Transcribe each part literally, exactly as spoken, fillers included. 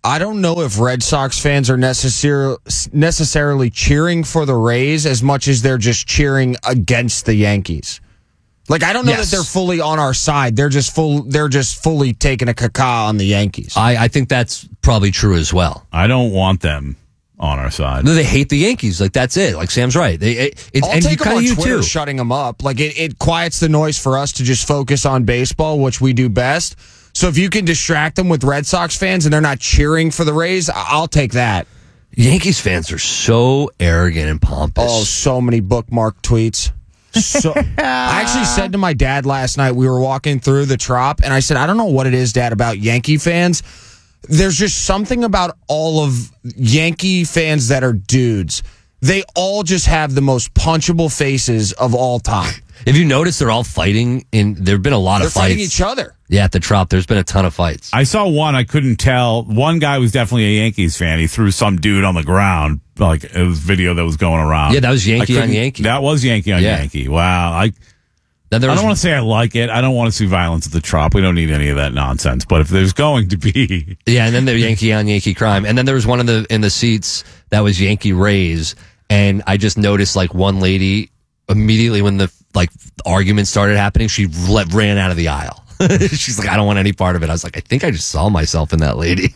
I don't know if Red Sox fans are necessar- necessarily cheering for the Rays as much as they're just cheering against the Yankees. Like, I don't know yes. that they're fully on our side. They're just full. They're just fully taking a caca on the Yankees. I, I think that's probably true as well. I don't want them on our side. No, they hate the Yankees. Like, that's it. Like, Sam's right. They, it, it, I'll and take you them on you Twitter too. shutting them up. Like, it, it quiets the noise for us to just focus on baseball, which we do best. So if you can distract them with Red Sox fans and they're not cheering for the Rays, I'll take that. Yankees fans are so arrogant and pompous. Oh, so many bookmark tweets. So I actually said to my dad last night, we were walking through the Trop, and I said, I don't know what it is, Dad, about Yankee fans. There's just something about all of Yankee fans that are dudes. They all just have the most punchable faces of all time. If you notice, they're all fighting. In there have been a lot They're of fights. fighting each other. Yeah, at the Trop, there's been a ton of fights. I saw one. I couldn't tell. One guy was definitely a Yankees fan. He threw some dude on the ground. Like, it was video that was going around. Yeah, that was Yankee I on couldn't- Yankee. That was Yankee on Yeah. Yankee. Wow. I Then there I was, don't want to say I like it. I don't want to see violence at the Trop. We don't need any of that nonsense. But if there's going to be, yeah, and then the Yankee on Yankee crime, and then there was one in the in the seats that was Yankee Rays, and I just noticed like one lady immediately when the like argument started happening, she let, ran out of the aisle. She's like, I don't want any part of it. I was like, I think I just saw myself in that lady.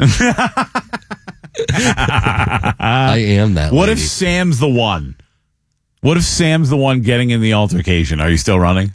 I am that what lady. if Sam's the one? What if Sam's the one getting in the altercation? Are you still running?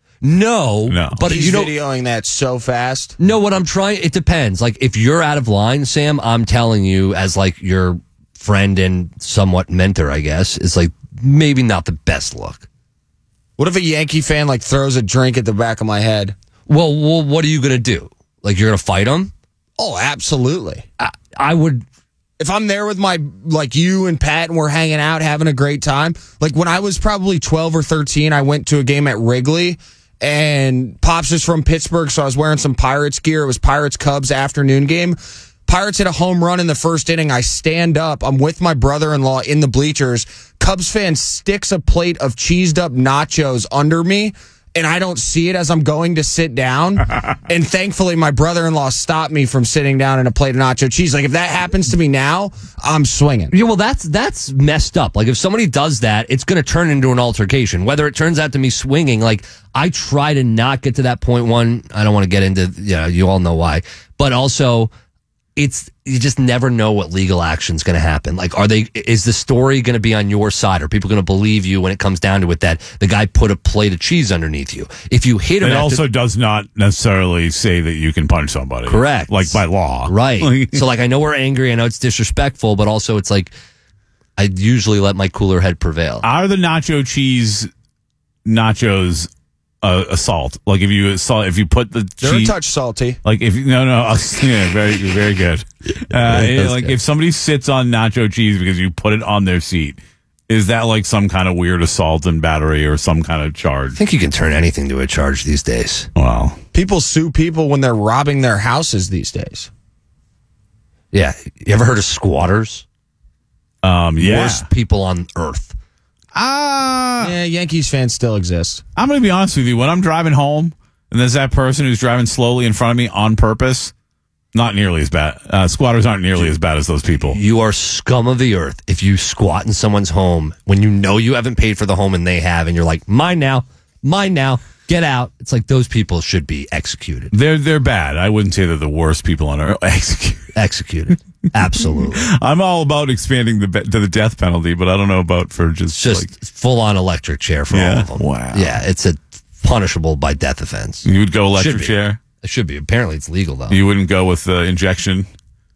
No, No. but He's you know, videoing that so fast. no. What I'm trying, it depends. Like if you're out of line, Sam, I'm telling you, as like your friend and somewhat mentor, I guess, it's like maybe not the best look. What if a Yankee fan like throws a drink at the back of my head? Well, well what are you gonna do? Like you're gonna fight him? Oh, absolutely. I, I would. If I'm there with my, like you and Pat, and we're hanging out, having a great time, like when I was probably twelve or thirteen, I went to a game at Wrigley, and Pops is from Pittsburgh, so I was wearing some Pirates gear. It was Pirates-Cubs afternoon game. Pirates hit a home run in the first inning. I stand up. I'm with my brother-in-law in the bleachers. Cubs fan sticks a plate of cheesed up nachos under me, and I don't see it as I'm going to sit down. And thankfully, my brother-in-law stopped me from sitting down in a plate of nacho cheese. Like, if that happens to me now, I'm swinging. Yeah, well, that's that's messed up. Like if somebody does that, it's going to turn into an altercation. Whether it turns out to me swinging, like I try to not get to that point. One, I don't want to get into. You know, you all know why, but also. It's you just never know what legal action's going to happen. Like, are they? Is the story going to be on your side? Are people going to believe you when it comes down to it that the guy put a plate of cheese underneath you? If you hit him, It after, also does not necessarily say that you can punch somebody. Correct. Like by law. right? So, like, I know we're angry. I know it's disrespectful, but also it's like I usually let my cooler head prevail. Are the nacho cheese nachos uh, assault? Like if you assault, if you put the They're cheese, a touch salty. like if no no uh, yeah very very good. Uh, That's like good. if somebody sits on nacho cheese because you put it on their seat, is that like some kind of weird assault and battery or some kind of I charge? think you can turn anything to a charge these days. Wow. People sue people when they're robbing their houses these days. Yeah, you ever heard of squatters? Um. Yeah. Worst people on earth. Ah. Yeah, Yankees fans still exist. I'm going to be honest with you. When I'm driving home and there's that person who's driving slowly in front of me on purpose, not nearly as bad. Uh, squatters aren't nearly as bad as those people. You are scum of the earth if you squat in someone's home when you know you haven't paid for the home and they have, and you're like, mine now, mine now, get out. It's like those people should be executed. They're they're bad. I wouldn't say they're the worst people on earth. Execute. Executed. Absolutely. I'm all about expanding the be- to the death penalty, but I don't know about for just, Just like full on electric chair for Yeah? all of them. Wow. Yeah, it's a punishable by death offense. you would go electric Should be. chair. It should be. Apparently it's legal though. You wouldn't go with the injection.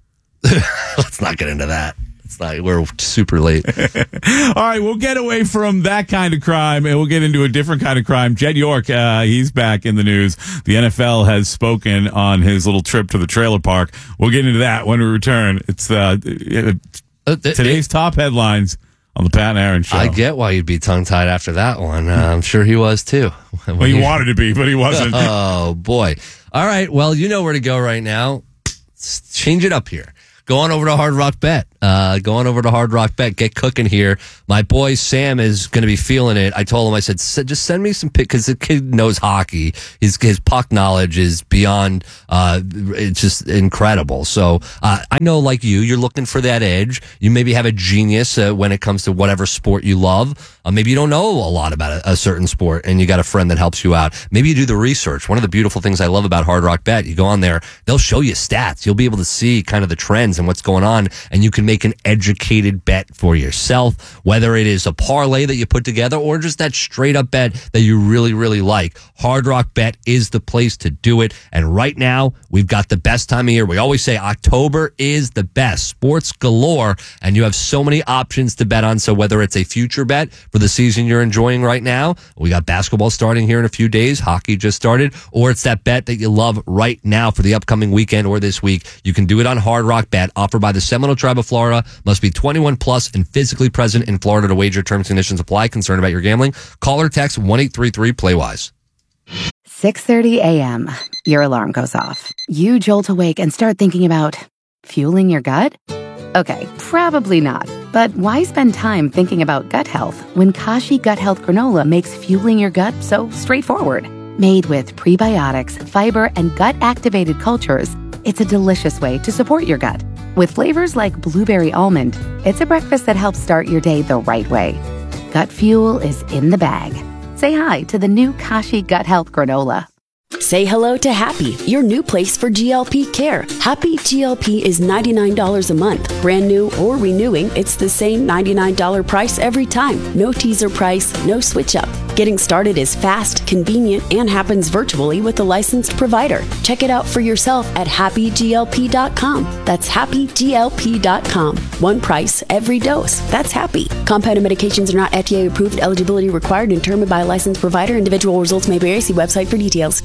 Let's not get into that. It's not, we're super late. All right, we'll get away from that kind of crime and we'll get into a different kind of crime. Jed York, uh, he's back in the news. The N F L has spoken on his little trip to the trailer park. We'll get into that when we return. It's uh, uh, Uh, th- today's top headlines on the Pat and Aaron Show. I get why you'd be tongue tied after that one. Uh, I'm sure he was too. Well, he wanted to be, but he wasn't. Oh boy. All right. Well, you know where to go right now. S- Change it up here. Go on over to Hard Rock Bet. Uh, go on over to Hard Rock Bet. Get cooking here. My boy Sam is going to be feeling it. I told him, I said, just send me some pick because the kid knows hockey. His his puck knowledge is beyond, uh, it's just incredible. So uh, I know, like you, you're looking for that edge. You maybe have a genius uh, when it comes to whatever sport you love. Uh, maybe you don't know a lot about a, a certain sport and you got a friend that helps you out. Maybe you do the research. One of the beautiful things I love about Hard Rock Bet, you go on there, they'll show you stats. You'll be able to see kind of the trends and what's going on, and you can make an educated bet for yourself, whether it is a parlay that you put together or just that straight up bet that you really, really like. Hard Rock Bet is the place to do it. And right now, we've got the best time of year. We always say October is the best. Sports galore, and you have so many options to bet on. So whether it's a future bet for the season you're enjoying right now, we got basketball starting here in a few days, hockey just started, or it's that bet that you love right now for the upcoming weekend or this week, you can do it on Hard Rock Bet, offered by the Seminole Tribe of Florida. Must be twenty-one plus and physically present in Florida to wager. Terms and conditions apply. Concerned about your gambling? Call or text one eight three three play wise. six thirty a.m. Your alarm goes off. You jolt awake and start thinking about fueling your gut? Okay, probably not. But why spend time thinking about gut health when Kashi Gut Health Granola makes fueling your gut so straightforward? Made with prebiotics, fiber, and gut-activated cultures, it's a delicious way to support your gut. With flavors like blueberry almond, it's a breakfast that helps start your day the right way. Gut fuel is in the bag. Say hi to the new Kashi Gut Health Granola. Say hello to Happy, your new place for G L P care. Happy G L P is ninety-nine dollars a month. Brand new or renewing, it's the same ninety-nine dollars price every time. No teaser price, no switch up. Getting started is fast, convenient, and happens virtually with a licensed provider. Check it out for yourself at happy G L P dot com. That's happy G L P dot com. One price, every dose. That's Happy. Compounded medications are not F D A approved. Eligibility required and determined by a licensed provider. Individual results may vary. See website for details.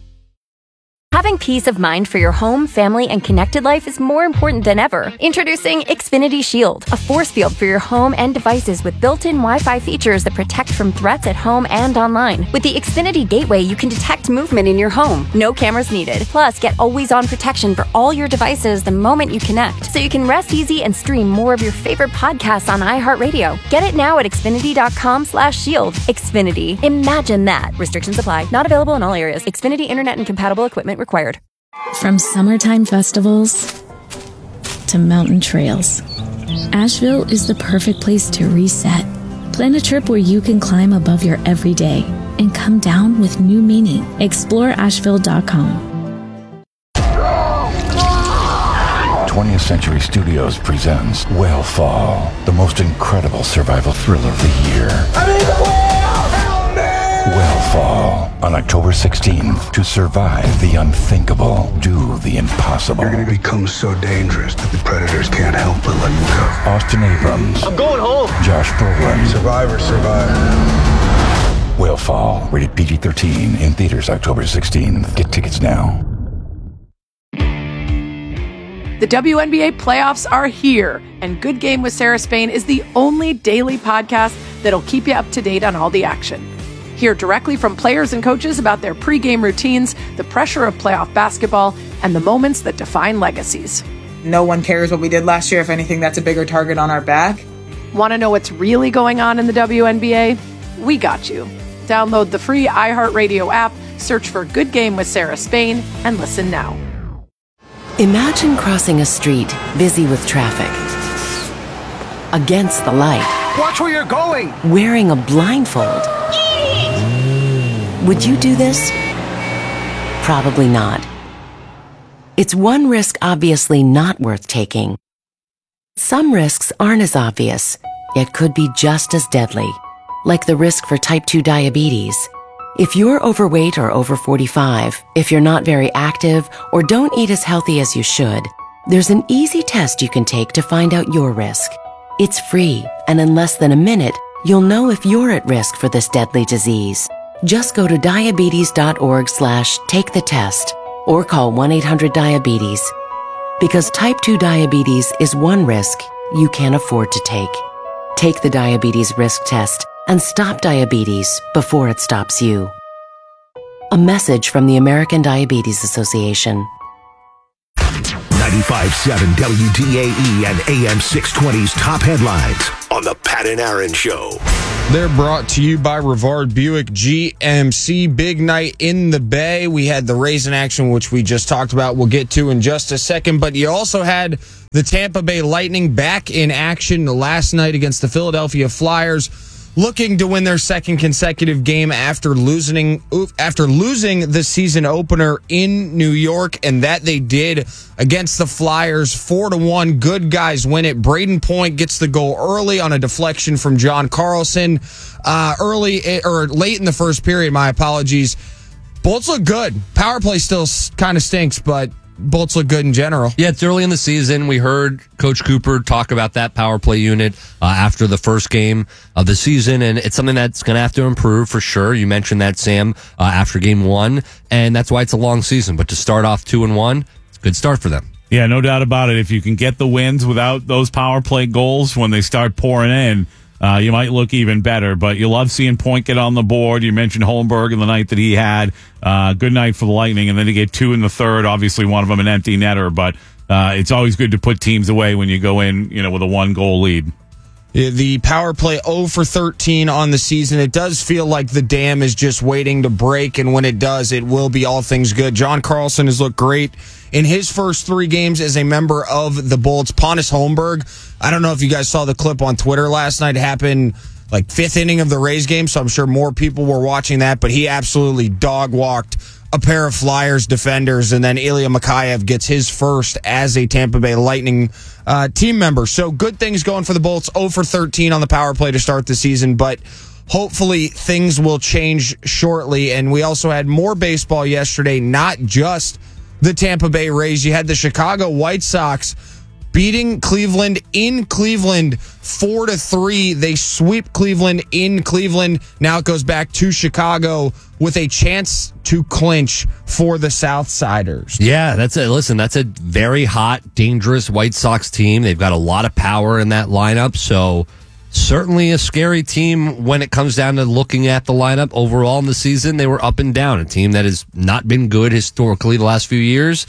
Having peace of mind for your home, family, and connected life is more important than ever. Introducing Xfinity Shield, a force field for your home and devices with built-in Wi-Fi features that protect from threats at home and online. With the Xfinity Gateway, you can detect movement in your home. No cameras needed. Plus, get always-on protection for all your devices the moment you connect, so you can rest easy and stream more of your favorite podcasts on iHeartRadio. Get it now at Xfinity.com slash shield. Xfinity. Imagine that. Restrictions apply. Not available in all areas. Xfinity Internet and compatible equipment required. From summertime festivals to mountain trails, Asheville is the perfect place to reset. Plan a trip where you can climb above your everyday and come down with new meaning. Explore Asheville dot com. twentieth Century Studios presents Whale Fall, the most incredible survival thriller of the year. I'm in the whale! Help me! Whale Fall, on October sixteenth. To survive the unthinkable, do the impossible. You're going to become so dangerous that the predators can't help but let you go. Austin Abrams. I'm going home. Josh Brolin. Survivor, survivor. Whale Fall, rated P G thirteen, in theaters October sixteenth. Get tickets now. The W N B A playoffs are here, and Good Game with Sarah Spain is the only daily podcast that'll keep you up to date on all the action. Hear directly from players and coaches about their pregame routines, the pressure of playoff basketball, and the moments that define legacies. No one cares what we did last year. If anything, that's a bigger target on our back. Want to know what's really going on in the W N B A? We got you. Download the free iHeartRadio app, search for Good Game with Sarah Spain, and listen now. Imagine crossing a street busy with traffic. Against the light. Watch where you're going! Wearing a blindfold. Would you do this? Probably not. It's one risk obviously not worth taking. Some risks aren't as obvious, yet could be just as deadly, like the risk for type two diabetes. If you're overweight or over forty-five, if you're not very active, or don't eat as healthy as you should, there's an easy test you can take to find out your risk. It's free, and in less than a minute, you'll know if you're at risk for this deadly disease. Just go to diabetes.org slash take the test or call one eight hundred diabetes. Because type two diabetes is one risk you can't afford to take. Take the diabetes risk test and stop diabetes before it stops you. A message from the American Diabetes Association. ninety-five point seven W D A E and A M six twenty's top headlines on the Pat and Aaron Show. They're brought to you by Rivard Buick G M C. Big night in the Bay. We had the Rays in action, which we just talked about. We'll get to in just a second. But you also had the Tampa Bay Lightning back in action last night against the Philadelphia Flyers, looking to win their second consecutive game after losing after losing the season opener in New York, and that they did against the Flyers four to one. Good guys win it. Braden Point gets the goal early on a deflection from John Carlson. Uh, early or late in the first period, my apologies. Bolts look good. Power play still kind of stinks, but Bolts look good in general. Yeah, it's early in the season. We heard Coach Cooper talk about that power play unit uh, after the first game of the season, and it's something that's going to have to improve for sure. You mentioned that, Sam, uh, after game one, and that's why it's a long season. But to start off two and one, it's a good start for them. Yeah, no doubt about it. If you can get the wins without those power play goals when they start pouring in, Uh, you might look even better, but you love seeing Point get on the board. You mentioned Holmberg in the night that he had. Uh, good night for the Lightning, and then to get two in the third, obviously one of them an empty netter, but uh, it's always good to put teams away when you go in, you know, with a one-goal lead. The power play zero for thirteen on the season. It does feel like the dam is just waiting to break, and when it does, it will be all things good. John Carlson has looked great in his first three games as a member of the Bolts. Pontus Holmberg, I don't know if you guys saw the clip on Twitter last night. It happened like fifth inning of the Rays game, so I'm sure more people were watching that, but he absolutely dog-walked a pair of Flyers defenders, and then Ilya Mikheyev gets his first as a Tampa Bay Lightning uh, team member. So good things going for the Bolts. zero for thirteen on the power play to start the season, but hopefully things will change shortly. And we also had more baseball yesterday, not just the Tampa Bay Rays. You had the Chicago White Sox beating Cleveland in Cleveland four to three. They sweep Cleveland in Cleveland. Now it goes back to Chicago with a chance to clinch for the Southsiders. Yeah, that's a listen, that's a very hot, dangerous White Sox team. They've got a lot of power in that lineup, so certainly a scary team when it comes down to looking at the lineup. Overall in the season, they were up and down. A team that has not been good historically the last few years,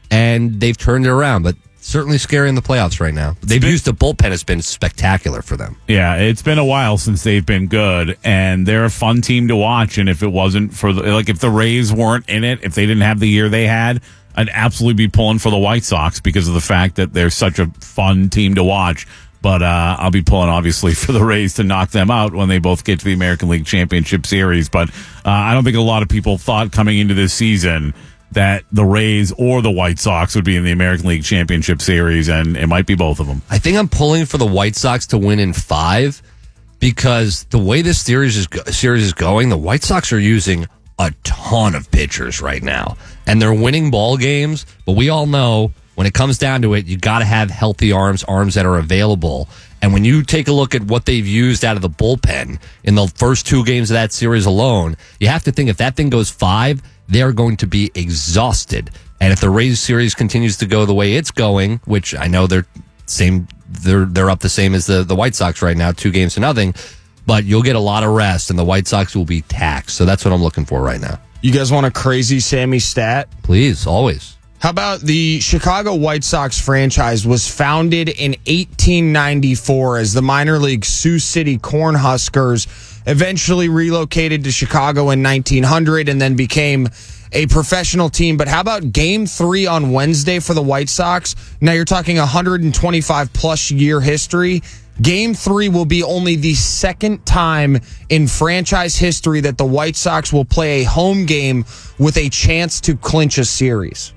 and they've turned it around, but certainly scary in the playoffs right now. They've been, used the bullpen. Has been spectacular for them. Yeah, it's been a while since they've been good, and they're a fun team to watch. And if it wasn't for the, like, if the Rays weren't in it, if they didn't have the year they had, I'd absolutely be pulling for the White Sox because of the fact that they're such a fun team to watch. But uh, I'll be pulling, obviously, for the Rays to knock them out when they both get to the American League Championship Series. But uh, I don't think a lot of people thought coming into this season that the Rays or the White Sox would be in the American League Championship Series, and it might be both of them. I think I'm pulling for the White Sox to win in five because the way this series is series is going, the White Sox are using a ton of pitchers right now, and they're winning ball games. But we all know when it comes down to it, you got to have healthy arms, arms that are available. And when you take a look at what they've used out of the bullpen in the first two games of that series alone, you have to think if that thing goes five, they're going to be exhausted. And if the Rays series continues to go the way it's going, which I know they're same, they're they're up the same as the, the White Sox right now, two games to nothing, but you'll get a lot of rest, and the White Sox will be taxed. So that's what I'm looking for right now. You guys want a crazy Sammy stat? Please, always. How about the Chicago White Sox franchise was founded in eighteen ninety-four as the minor league Sioux City Cornhuskers, eventually relocated to Chicago in nineteen hundred and then became a professional team. But how about game three on Wednesday for the White Sox? Now you're talking one hundred twenty-five plus year history. Game three will be only the second time in franchise history that the White Sox will play a home game with a chance to clinch a series.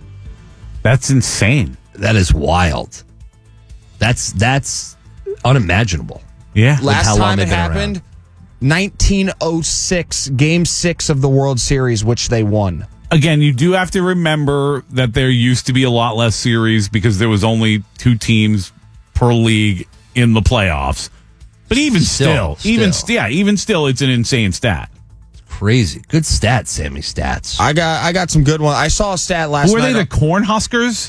That's insane. That is wild. That's that's unimaginable. Yeah. Last time it happened, nineteen oh six, game six of the World Series, which they won. Again, you do have to remember that there used to be a lot less series because there was only two teams per league in the playoffs. But even still, Still, even still. st- yeah, even still, it's an insane stat. Crazy. Good stats, Sammy. Stats. I got I got some good ones. I saw a stat last Who are night. they, the Cornhuskers?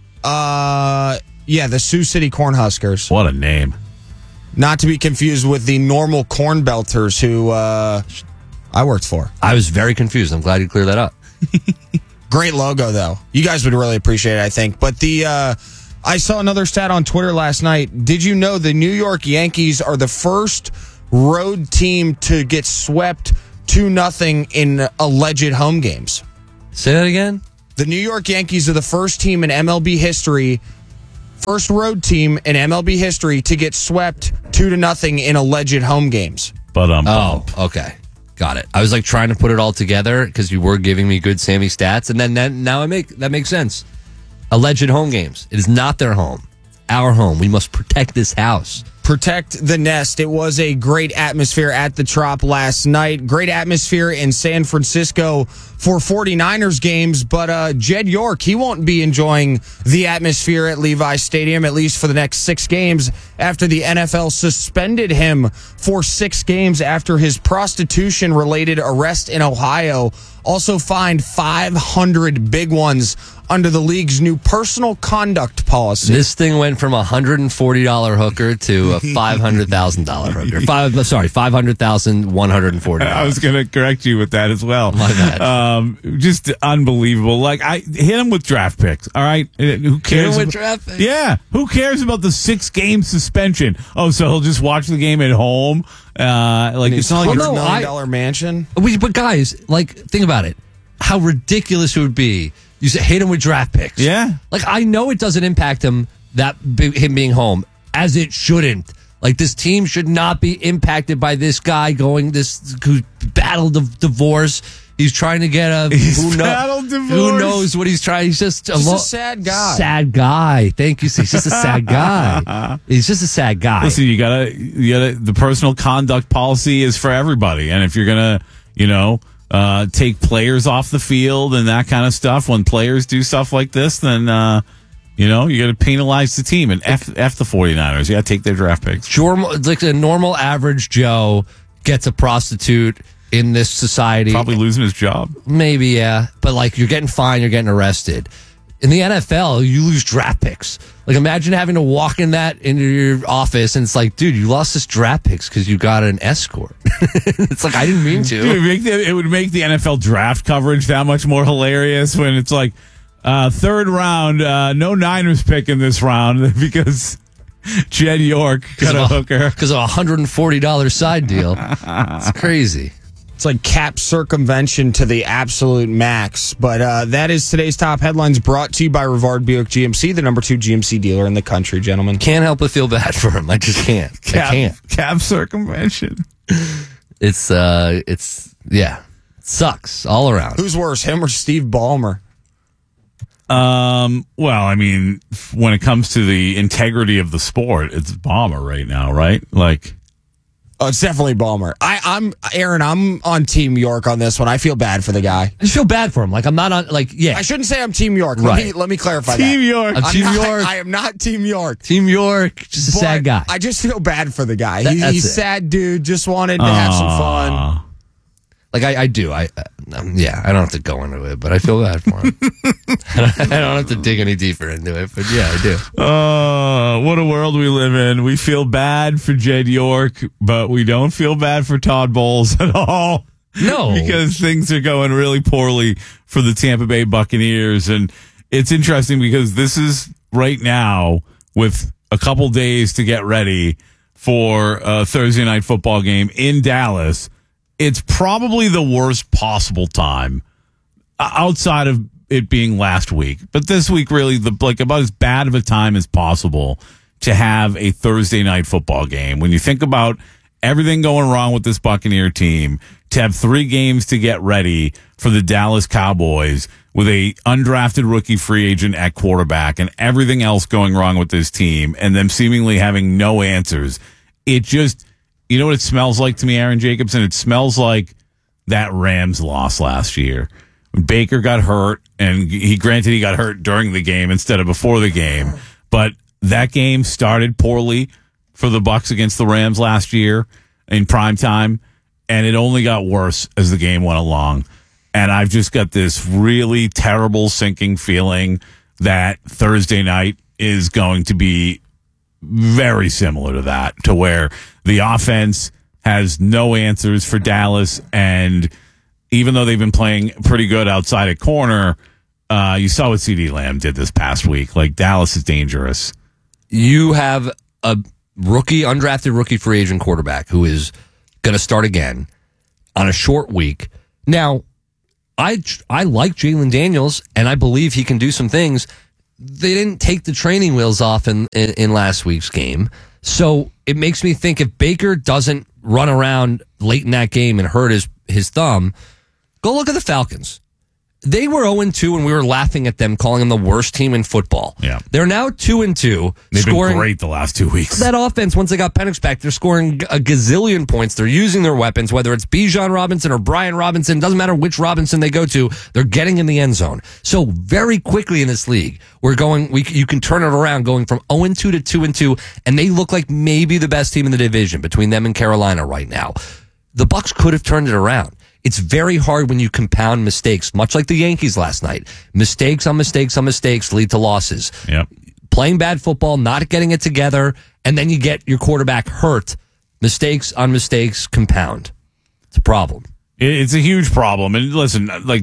Uh, yeah, the Sioux City Cornhuskers. What a name. Not to be confused with the normal Corn Belters who uh, I worked for. I was very confused. I'm glad you cleared that up. Great logo, though. You guys would really appreciate it, I think. But the uh, I saw another stat on Twitter last night. Did you know the New York Yankees are the first road team to get swept two nothing in alleged home games? Say that again? The New York Yankees are the first team in M L B history, first road team in M L B history to get swept two to nothing in alleged home games. But um, oh, okay. Got it. I was like trying to put it all together because you were giving me good Sammy stats, and then, then now I make that makes sense. Alleged home games. It is not their home. Our home. We must protect this house. Protect the nest. It was a great atmosphere at the Trop last night. Great atmosphere in San Francisco for 49ers games, but uh, Jed York, he won't be enjoying the atmosphere at Levi's Stadium, at least for the next six games, after the N F L suspended him for six games after his prostitution-related arrest in Ohio. Also fined five hundred big ones under the league's new personal conduct policy. This thing went from a one hundred forty dollars hooker to a five hundred thousand dollars hooker. Five, sorry, five hundred thousand one hundred forty dollars. I was going to correct you with that as well. My bad. Um, just unbelievable. Like, I hit him with draft picks, all right? Who cares? Hit him with about, draft picks? Yeah. Who cares about the six-game suspension? Oh, so he'll just watch the game at home? Uh, like, it's not like one hundred you're- million dollars mansion. We, but guys, like, think about it. How ridiculous it would be. You say, hate him with draft picks. Yeah. Like, I know it doesn't impact him, that him being home, as it shouldn't. Like, this team should not be impacted by this guy going, this, who battled a divorce. He's trying to get a, He's who, battled know, divorce. who knows what he's trying. He's just, Just lo- a sad guy. Sad guy. Thank you. He's just a sad guy. He's just a sad guy. Listen, you gotta, you gotta, the personal conduct policy is for everybody. And if you're gonna, you know, uh, take players off the field and that kind of stuff, when players do stuff like this, then, uh, you know, you gotta penalize the team and F, F the 49ers. You gotta take their draft picks. Sure, it's like a normal average Joe gets a prostitute in this society. Probably losing his job. Maybe, yeah. But, like, you're getting fined, you're getting arrested. In the N F L, you lose draft picks. Like, imagine having to walk in that into your office and it's like, dude, you lost this draft picks because you got an escort. It's like, I didn't mean to. Dude, it, would make the, it would make the N F L draft coverage that much more hilarious when it's like, uh, third round, uh, no Niners pick in this round because Jed York got a hooker. Because of a one hundred forty dollars side deal. It's crazy. It's like cap circumvention to the absolute max. But uh, that is today's top headlines, brought to you by Rivard Buick G M C, the number two G M C dealer in the country, gentlemen. Can't help but feel bad for him. I just can't. Cap, I can't. Cap circumvention. It's, uh, it's, yeah. It sucks all around. Who's worse, him or Steve Ballmer? Um. Well, I mean, when it comes to the integrity of the sport, it's Ballmer right now, right? Like, Oh, it's definitely Ballmer. I, I'm Aaron. I'm on Team York on this one. I feel bad for the guy. I just feel bad for him. Like, I'm not on, like, yeah. I shouldn't say I'm Team York. Let Right. me let me clarify Team that. York. I'm Team not, York. I am not Team York. Team York, just a But sad guy. I just feel bad for the guy. That- He, that's he's it. sad dude. Just wanted to have some fun. Like, I, I do. I, um, yeah, I don't have to go into it, but I feel bad for him. I don't have to dig any deeper into it, but yeah, I do. Oh, what a world we live in. We feel bad for Jed York, but we don't feel bad for Todd Bowles at all. No. Because things are going really poorly for the Tampa Bay Buccaneers. And it's interesting because this is right now with a couple days to get ready for a Thursday night football game in Dallas. It's probably the worst possible time outside of it being last week. But this week, really, the like about as bad of a time as possible to have a Thursday night football game. When you think about everything going wrong with this Buccaneer team, to have three games to get ready for the Dallas Cowboys with a undrafted rookie free agent at quarterback and everything else going wrong with this team and them seemingly having no answers, it just... You know what it smells like to me, Aaron Jacobson? It smells like that Rams loss last year. When Baker got hurt, and he granted he got hurt during the game instead of before the game, but that game started poorly for the Bucs against the Rams last year in prime time, and it only got worse as the game went along. And I've just got this really terrible sinking feeling that Thursday night is going to be very similar to that, to where the offense has no answers for Dallas, and even though they've been playing pretty good outside at corner, Uh, you saw what CeeDee Lamb did this past week. Like, Dallas is dangerous. You have a rookie, undrafted rookie free agent quarterback who is going to start again on a short week. Now, I I like Jalen Daniels, and I believe he can do some things. They didn't take the training wheels off in, in, in last week's game. So it makes me think if Baker doesn't run around late in that game and hurt his, his thumb, go look at the Falcons. They were oh and two, and we were laughing at them, calling them the worst team in football. Yeah. They're now two and two. They've scoring, been great the last two weeks. That offense, once they got Penix back, they're scoring a gazillion points. They're using their weapons, whether it's Bijan Robinson or Brian Robinson. Doesn't matter which Robinson they go to, they're getting in the end zone. So very quickly in this league, we're going. We you can turn it around, going from oh and two to two and two, and they look like maybe the best team in the division between them and Carolina right now. The Bucs could have turned it around. It's very hard when you compound mistakes, much like the Yankees last night. Mistakes on mistakes on mistakes lead to losses. Yep. Playing bad football, not getting it together, and then you get your quarterback hurt. Mistakes on mistakes compound. It's a problem. It's a huge problem. And listen, like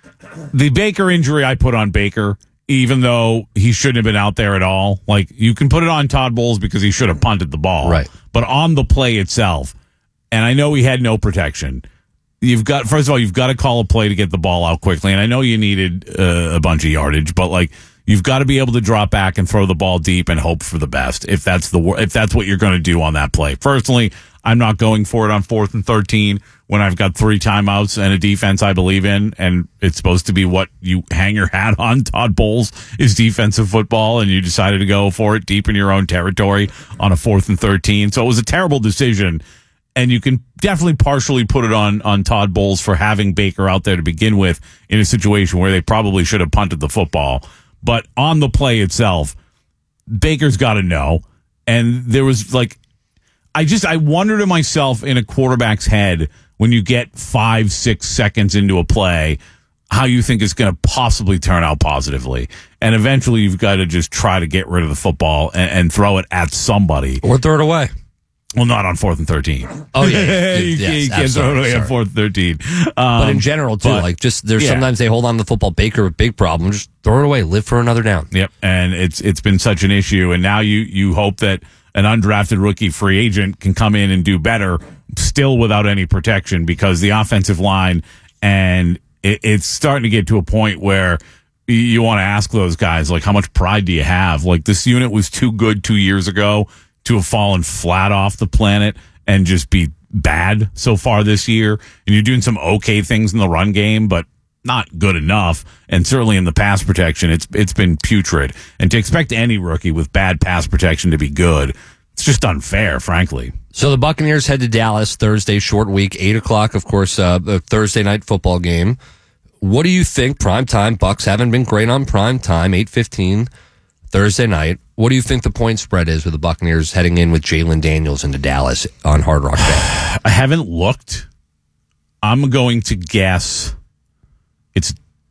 the Baker injury I put on Baker, even though he shouldn't have been out there at all. Like, you can put it on Todd Bowles because he should have punted the ball. Right. But on the play itself, and I know he had no protection. You've got, first of all, you've got to call a play to get the ball out quickly. And I know you needed uh, a bunch of yardage, but like, you've got to be able to drop back and throw the ball deep and hope for the best. If that's the, if that's what you're going to do on that play. Personally, I'm not going for it on fourth and thirteen when I've got three timeouts and a defense I believe in. And it's supposed to be what you hang your hat on. Todd Bowles is defensive football, and you decided to go for it deep in your own territory on a fourth and thirteen. So it was a terrible decision. And you can definitely partially put it on, on Todd Bowles for having Baker out there to begin with in a situation where they probably should have punted the football. But on the play itself, Baker's got to know. And there was like, I just, I wonder to myself in a quarterback's head when you get five, six seconds into a play, how you think it's going to possibly turn out positively. And eventually you've got to just try to get rid of the football and, and throw it at somebody. Or throw it away. Well, not on fourth and thirteen. Oh, yeah. yeah. you, yes, you can't throw it away on fourth and thirteen. Um, but in general, too, but, like just there's yeah. sometimes they hold on to the football. Baker, a big problem. Just throw it away. Live for another down. Yep. And it's it's been such an issue. And now you, you hope that an undrafted rookie free agent can come in and do better, still without any protection, because the offensive line, and it, it's starting to get to a point where you want to ask those guys, like, how much pride do you have? Like, this unit was too good two years ago to have fallen flat off the planet and just be bad so far this year. And you're doing some okay things in the run game, but not good enough. And certainly in the pass protection, it's it's been putrid. And to expect any rookie with bad pass protection to be good, it's just unfair, frankly. So the Buccaneers head to Dallas Thursday, short week, eight o'clock, of course, uh, the Thursday night football game. What do you think? Prime time. Bucs haven't been great on prime time, eight fifteen Thursday night. What do you think the point spread is with the Buccaneers heading in with Jalen Daniels into Dallas on Hard Rock Bay? I haven't looked. I'm going to guess it's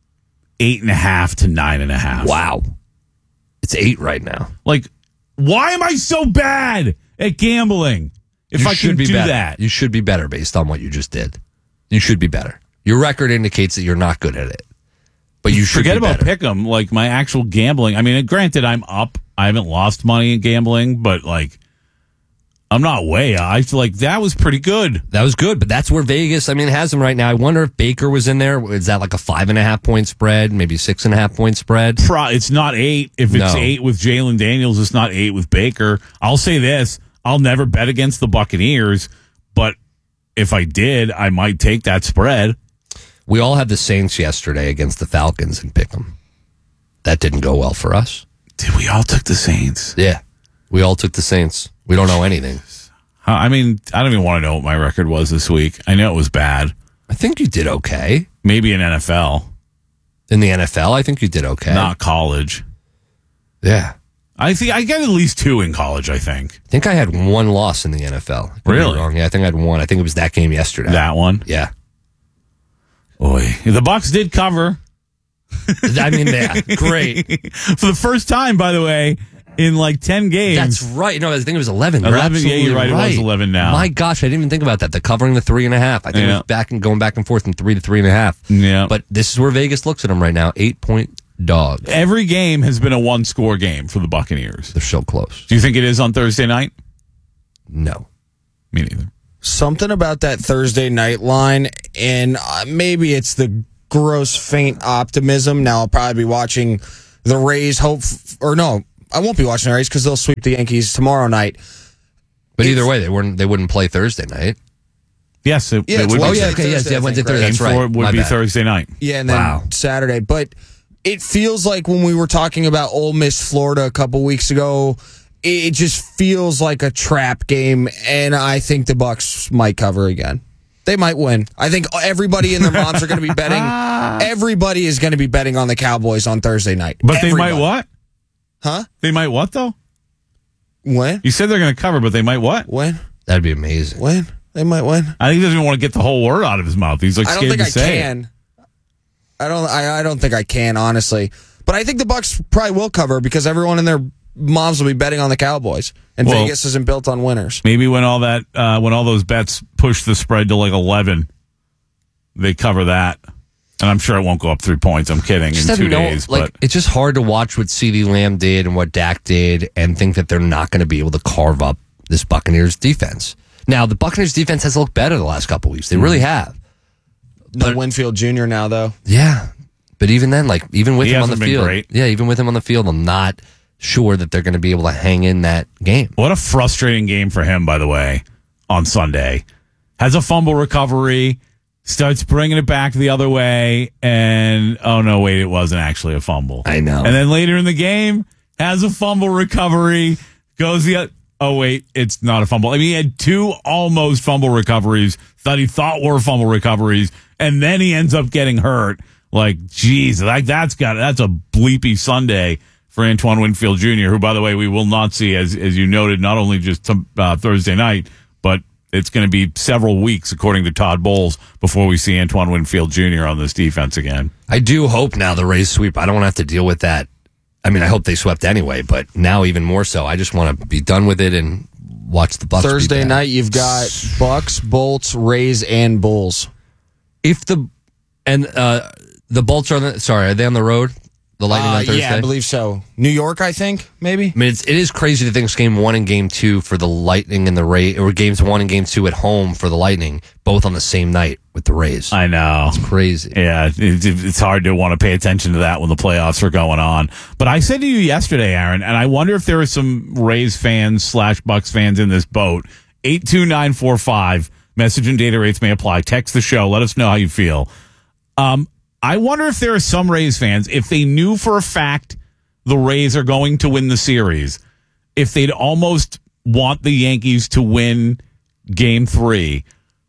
eight and a half to nine and a half. Wow. It's eight right now. Like, why am I so bad at gambling if you I can do better. that? You should be better based on what you just did. You should be better. Your record indicates that you're not good at it. But you should forget be about better. Pick'em. Like, my actual gambling. I mean, granted, I'm up. I haven't lost money in gambling, but like, I'm not way. I feel like that was pretty good. That was good, but that's where Vegas, I mean, has them right now. I wonder if Baker was in there. Is that like a five and a half point spread, maybe six and a half point spread? Pro, it's not eight. If it's No. eight with Jalen Daniels, it's not eight with Baker. I'll say this: I'll never bet against the Buccaneers, but if I did, I might take that spread. We all had the Saints yesterday against the Falcons in Pick'em. That didn't go well for us. Did we all took the Saints? Yeah, we all took the Saints. We don't know anything. I mean, I don't even want to know what my record was this week. I know it was bad. I think you did okay. Maybe in N F L. In the N F L, I think you did okay. Not college. Yeah. I think I got at least two in college, I think. I think I had one loss in the N F L. I could be Really? wrong. Yeah, I think I had one. I think it was that game yesterday. That one? Yeah. Boy. The Bucs did cover. I mean, yeah, great. For the first time, by the way, in like ten games. That's right. No, I think it was eleven. You're eleven, yeah, you're right. absolutely It was eleven now. My gosh, I didn't even think about that. The covering the three and a half. I think it Yeah. was back and going back and forth from three to three and a half. Yeah. But this is where Vegas looks at them right now. Eight point dog. Every game has been a one-score game for the Buccaneers. They're so close. Do you think it is on Thursday night? No. Me neither. Something about that Thursday night line, and uh, maybe it's the gross, faint optimism. Now I'll probably be watching the Rays, hope, f- or no, I won't be watching the Rays because they'll sweep the Yankees tomorrow night. But it's, either way, they wouldn't. They wouldn't play Thursday night. Yes, it, yeah, it would. Oh be yeah, okay, yes, yeah, Wednesday, Thursday. That's right. Would My be bad. Thursday night. Yeah, and then wow. Saturday. But it feels like when we were talking about Ole Miss, Florida a couple weeks ago, it just feels like a trap game, and I think the Bucks might cover again. They might win. I think everybody and their moms are going to be betting. Everybody is going to be betting on the Cowboys on Thursday night. But everybody. they might what? Huh? They might what though? When? You said they're going to cover, but they might what? When? That'd be amazing. When? They might win. I think he doesn't even want to get the whole word out of his mouth. He's like I don't scared think to I say can. it. I don't. I, I don't think I can honestly. But I think the Bucks probably will cover because everyone and their moms will be betting on the Cowboys, and Well, Vegas isn't built on winners. Maybe when all that, uh, when all those bets push the spread to like eleven, they cover that. And I'm sure it won't go up three points. I'm kidding. Just in two no, days, like, but it's just hard to watch what CeeDee Lamb did and what Dak did, and think that they're not going to be able to carve up this Buccaneers defense. Now, the Buccaneers defense has looked better the last couple weeks. They really have. No But- Winfield Junior now though. Yeah, but even then, like even with He him on the hasn't been field, great. yeah, even with him on the field, I'm not sure that they're going to be able to hang in that game. what a frustrating game for him, by the way, on Sunday. Has a fumble recovery, starts bringing it back the other way, and oh no, wait, it wasn't actually a fumble. I know. And then later in the game, has a fumble recovery, goes the other. Oh, wait, it's not a fumble. I mean, he had two almost fumble recoveries that he thought were fumble recoveries, and then he ends up getting hurt. Like, geez, like that's got that's a bleepy Sunday for Antoine Winfield Junior, who, by the way, we will not see, as as you noted, not only just uh, Thursday night, but it's going to be several weeks, according to Todd Bowles, before we see Antoine Winfield Junior on this defense again. I do hope now the Rays sweep. I don't want to have to deal with that. I mean, I hope they swept anyway, but now even more so. I just want to be done with it and watch the Bucks. Thursday night, you've got Bucks, Bolts, Rays, and Bulls. If the and uh, the Bolts are on the, sorry, are they on the road? The Lightning Uh, on Thursday? yeah, I believe so. New York, I think, maybe. I mean, it's, it is crazy to think it's game one and game two for the Lightning and the Rays, or games one and game two at home for the Lightning, both on the same night with the Rays. I know. It's crazy. Yeah, it, it, it's hard to want to pay attention to that when the playoffs are going on. But I said to you yesterday, Aaron, and I wonder if there are some Rays fans slash Bucks fans in this boat. eight two nine four five, message and data rates may apply. Text the show. Let us know how you feel. Um, I wonder if there are some Rays fans, if they knew for a fact the Rays are going to win the series, if they'd almost want the Yankees to win game three,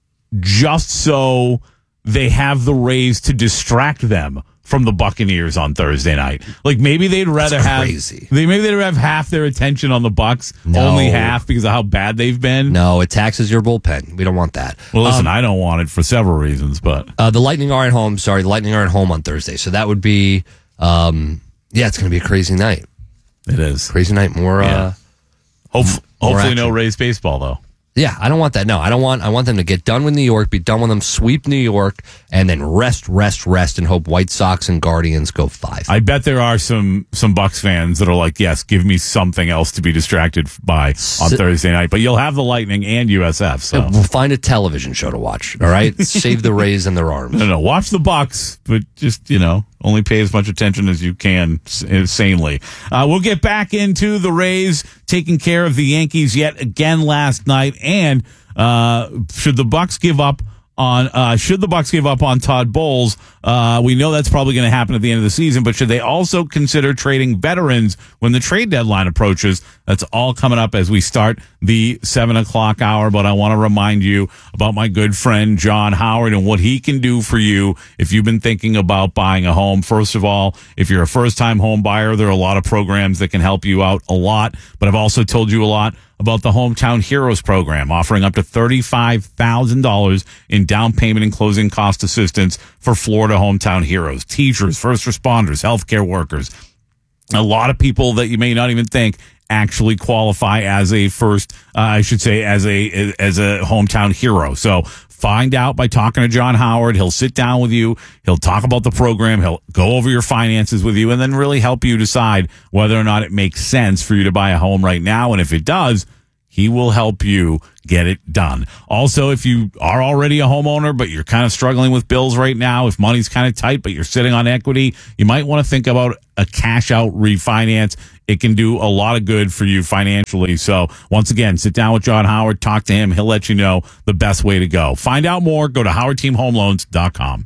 just so they have the Rays to distract them from the Buccaneers on Thursday night. Like maybe they'd rather That's have crazy. they maybe they'd have half their attention on the Bucks, No. only half because of how bad they've been. No, it taxes your bullpen. We don't want that. Well, listen, Um, I don't want it for several reasons, but Uh, the Lightning are at home. Sorry, the Lightning are at home on Thursday. So that would be, um, yeah, it's going to be a crazy night. it is. Crazy night. More, Yeah. uh, Hope, more hopefully no action. Rays baseball though. Yeah, I don't want that. No, I don't want. I want them to get done with New York, be done with them, sweep New York, and then rest, rest, rest, and hope White Sox and Guardians go five. I bet there are some some Bucks fans that are like, yes, give me something else to be distracted by on So- Thursday night. But you'll have the Lightning and U S F. So We'll find a television show to watch. All right, save the Rays and their arms. no, no, watch the Bucks, but just you know, only pay as much attention as you can sanely. Uh, we'll get back into the Rays taking care of the Yankees yet again last night, and uh, should the Bucks give up on uh, should the Bucks give up on Todd Bowles? Uh, we know that's probably going to happen at the end of the season, but should they also consider trading veterans when the trade deadline approaches? That's all coming up as we start the seven o'clock hour. But I want to remind you about my good friend John Howard and what he can do for you if you've been thinking about buying a home. First of all, if you're a first-time home buyer, there are a lot of programs that can help you out a lot. But I've also told you a lot about the Hometown Heroes program, offering up to thirty-five thousand dollars in down payment and closing cost assistance for Florida Hometown Heroes, teachers, first responders, healthcare workers, a lot of people that you may not even think actually qualify as a first, uh, I should say, as a as a hometown hero. So find out by talking to John Howard. He'll sit down with you. He'll talk about the program. He'll go over your finances with you and then really help you decide whether or not it makes sense for you to buy a home right now. And if it does, he will help you get it done. Also, if you are already a homeowner, but you're kind of struggling with bills right now, if money's kind of tight, but you're sitting on equity, you might want to think about a cash out refinance. It can do a lot of good for you financially. So once again, sit down with John Howard, talk to him. He'll let you know the best way to go. Find out more. Go to howard team home loans dot com.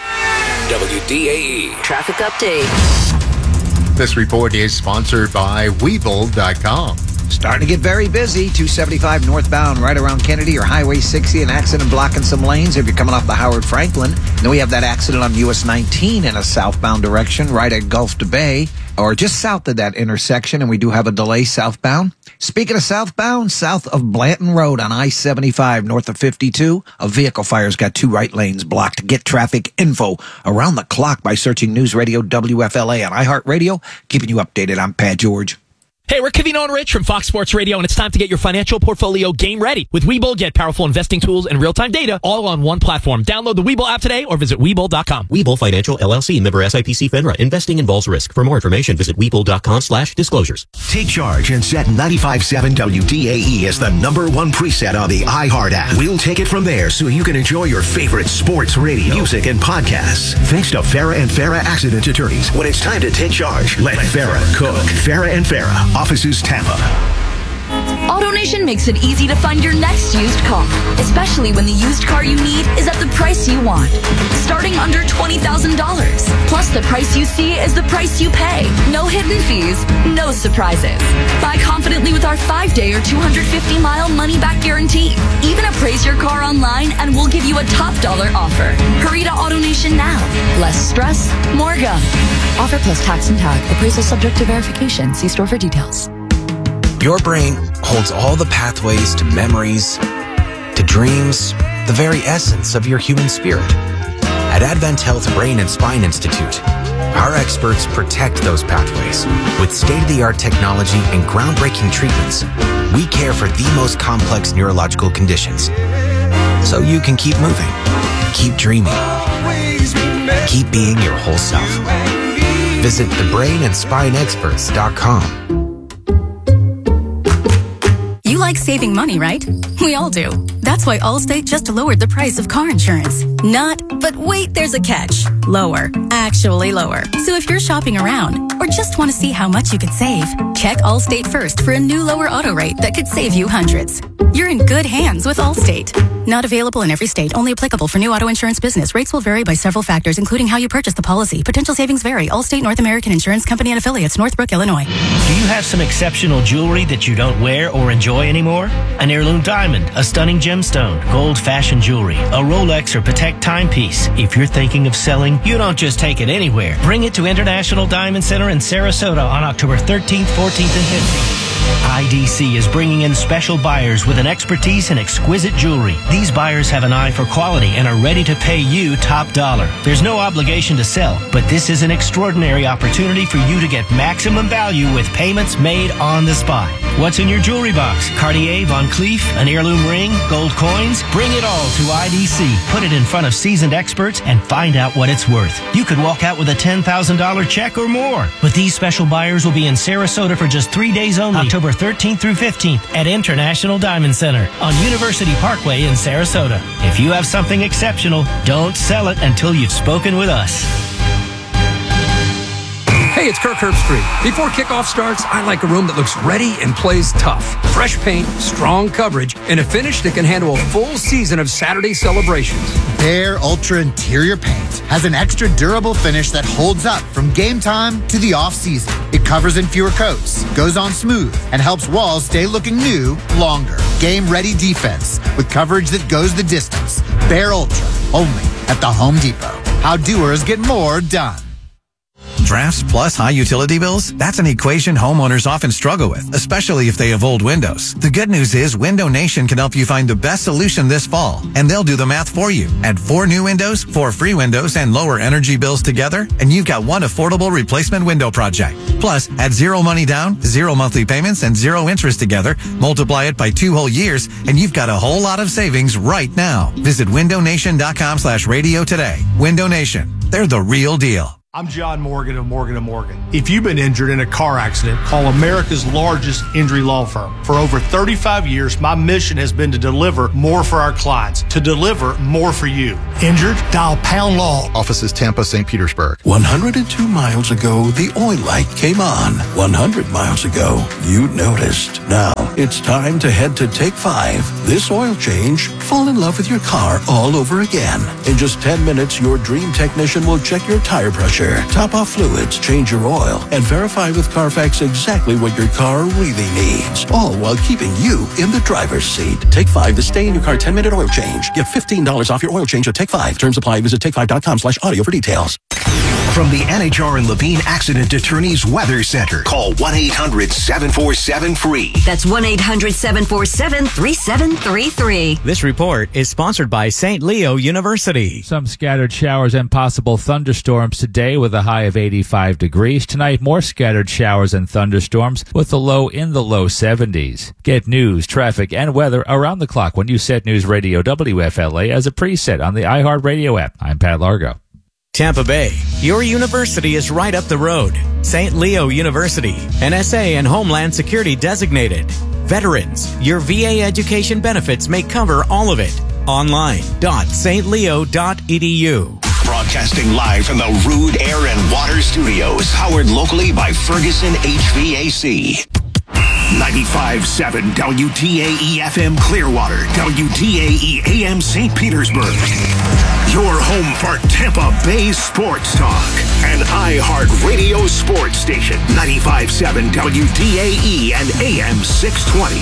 W D A E Traffic Update. This report is sponsored by Webull dot com. Starting to get very busy. two seventy-five northbound right around Kennedy or Highway sixty. An accident blocking some lanes if you're coming off the Howard Franklin. And then we have that accident on U S nineteen in a southbound direction right at Gulf to Bay or just south of that intersection. And we do have a delay southbound. Speaking of southbound, south of Blanton Road on I seventy-five north of fifty-two, a vehicle fire's got two right lanes blocked. Get traffic info around the clock by searching News Radio W F L A on iHeartRadio. Keeping you updated. I'm Pat George. Hey, we're Kavino and Rich from Fox Sports Radio, and it's time to get your financial portfolio game ready. With Webull, get powerful investing tools and real-time data all on one platform. Download the Webull app today or visit Webull dot com. Webull Financial, L L C, member S I P C FINRA. Investing involves risk. For more information, visit Webull dot com slash disclosures. Take charge and set ninety-five point seven W D A E as the number one preset on the iHeart app. We'll take it from there so you can enjoy your favorite sports radio, music, and podcasts. Thanks to Farah and Farah Accident Attorneys. When it's time to take charge, let Farah cook. Farah and Farah, Offices Tampa. AutoNation makes it easy to find your next used car, especially when the used car you need is at the price you want. Starting under twenty thousand dollars. Plus, the price you see is the price you pay. No hidden fees, no surprises. Buy confidently with our five-day or two hundred fifty mile money-back guarantee. Even appraise your car online and we'll give you a top dollar offer. Hurry to AutoNation now. Less stress, more go. Offer plus tax and tag. Appraisal subject to verification. See store for details. Your brain holds all the pathways to memories, to dreams, the very essence of your human spirit. At Advent Health Brain and Spine Institute, our experts protect those pathways. With state-of-the-art technology and groundbreaking treatments, we care for the most complex neurological conditions. So you can keep moving, keep dreaming, keep being your whole self. Visit the brain and spine experts dot com. You like saving money, right? We all do. That's why Allstate just lowered the price of car insurance. Not, but wait, there's a catch. Lower. Actually lower. So if you're shopping around or just want to see how much you could save, check Allstate first for a new lower auto rate that could save you hundreds. You're in good hands with Allstate. Not available in every state. Only applicable for new auto insurance business. Rates will vary by several factors, including how you purchase the policy. Potential savings vary. Allstate North American Insurance Company and affiliates, Northbrook, Illinois. Do you have some exceptional jewelry that you don't wear or enjoy anymore? An heirloom diamond, a stunning gemstone, gold fashion jewelry, a Rolex or Patek timepiece. If you're thinking of selling, you don't just take it anywhere. Bring it to International Diamond Center in Sarasota on October thirteenth, fourteenth, and fifteenth. I D C is bringing in special buyers with an expertise in exquisite jewelry. These buyers have an eye for quality and are ready to pay you top dollar. There's no obligation to sell, but this is an extraordinary opportunity for you to get maximum value with payments made on the spot. What's in your jewelry box? Cartier, Von Cleef, an heirloom ring, gold coins? Bring it all to I D C. Put it in front of seasoned experts and find out what it's worth. You could walk out with a ten thousand dollars check or more. But these special buyers will be in Sarasota for just three days only, October thirteenth through fifteenth at International Diamond Center on University Parkway in Sarasota. If you have something exceptional, don't sell it until you've spoken with us. Hey, it's Kirk Herbstreit. Before kickoff starts, I like a room that looks ready and plays tough. Fresh paint, strong coverage, and a finish that can handle a full season of Saturday celebrations. Behr Ultra Interior Paint has an extra durable finish that holds up from game time to the off-season. It covers in fewer coats, goes on smooth, and helps walls stay looking new longer. Game-ready defense with coverage that goes the distance. Behr Ultra, only at the Home Depot. How doers get more done. Drafts plus high utility bills? That's an equation homeowners often struggle with, especially if they have old windows. The good news is Window Nation can help you find the best solution this fall, and they'll do the math for you. Add four new windows, four free windows, and lower energy bills together, and you've got one affordable replacement window project. Plus, add zero money down, zero monthly payments, and zero interest together, multiply it by two whole years, and you've got a whole lot of savings right now. Visit window nation dot com slash radio today. Window Nation. They're the real deal. I'm John Morgan of Morgan and Morgan. If you've been injured in a car accident, call America's largest injury law firm. For over thirty-five years, my mission has been to deliver more for our clients, to deliver more for you. Injured? Dial Pound Law. Offices Tampa, Saint Petersburg. one hundred two miles ago, the oil light came on. one hundred miles ago, you noticed. Now, it's time to head to Take five. This oil change, fall in love with your car all over again. In just ten minutes, your dream technician will check your tire pressure, top off fluids, change your oil, and verify with Carfax exactly what your car really needs. All while keeping you in the driver's seat. Take five, the stay in your car ten minute oil change. Get fifteen dollars off your oil change at Take five. Terms apply. Visit take five dot com slash audio for details. From the N H R and Levine Accident Attorneys Weather Center, call one eight hundred seven four seven free. That's one eight hundred seven four seven three seven three three. This report is sponsored by Saint Leo University. Some scattered showers and possible thunderstorms today with a high of eighty-five degrees. Tonight, more scattered showers and thunderstorms with the low in the low seventies. Get news, traffic, and weather around the clock when you set News Radio W F L A as a preset on the iHeartRadio app. I'm Pat Largo. Tampa Bay, your university is right up the road. Saint Leo University, N S A and Homeland Security designated. Veterans, your V A education benefits may cover all of it. Online dot st leo dot e d u. Broadcasting live from the Rude Air and Water Studios, powered locally by Ferguson H V A C. ninety-five point seven W T A E F M Clearwater, W T A E A M Saint Petersburg. Your home for Tampa Bay sports talk. An iHeart Radio sports station. ninety-five point seven W T A E and A M six twenty.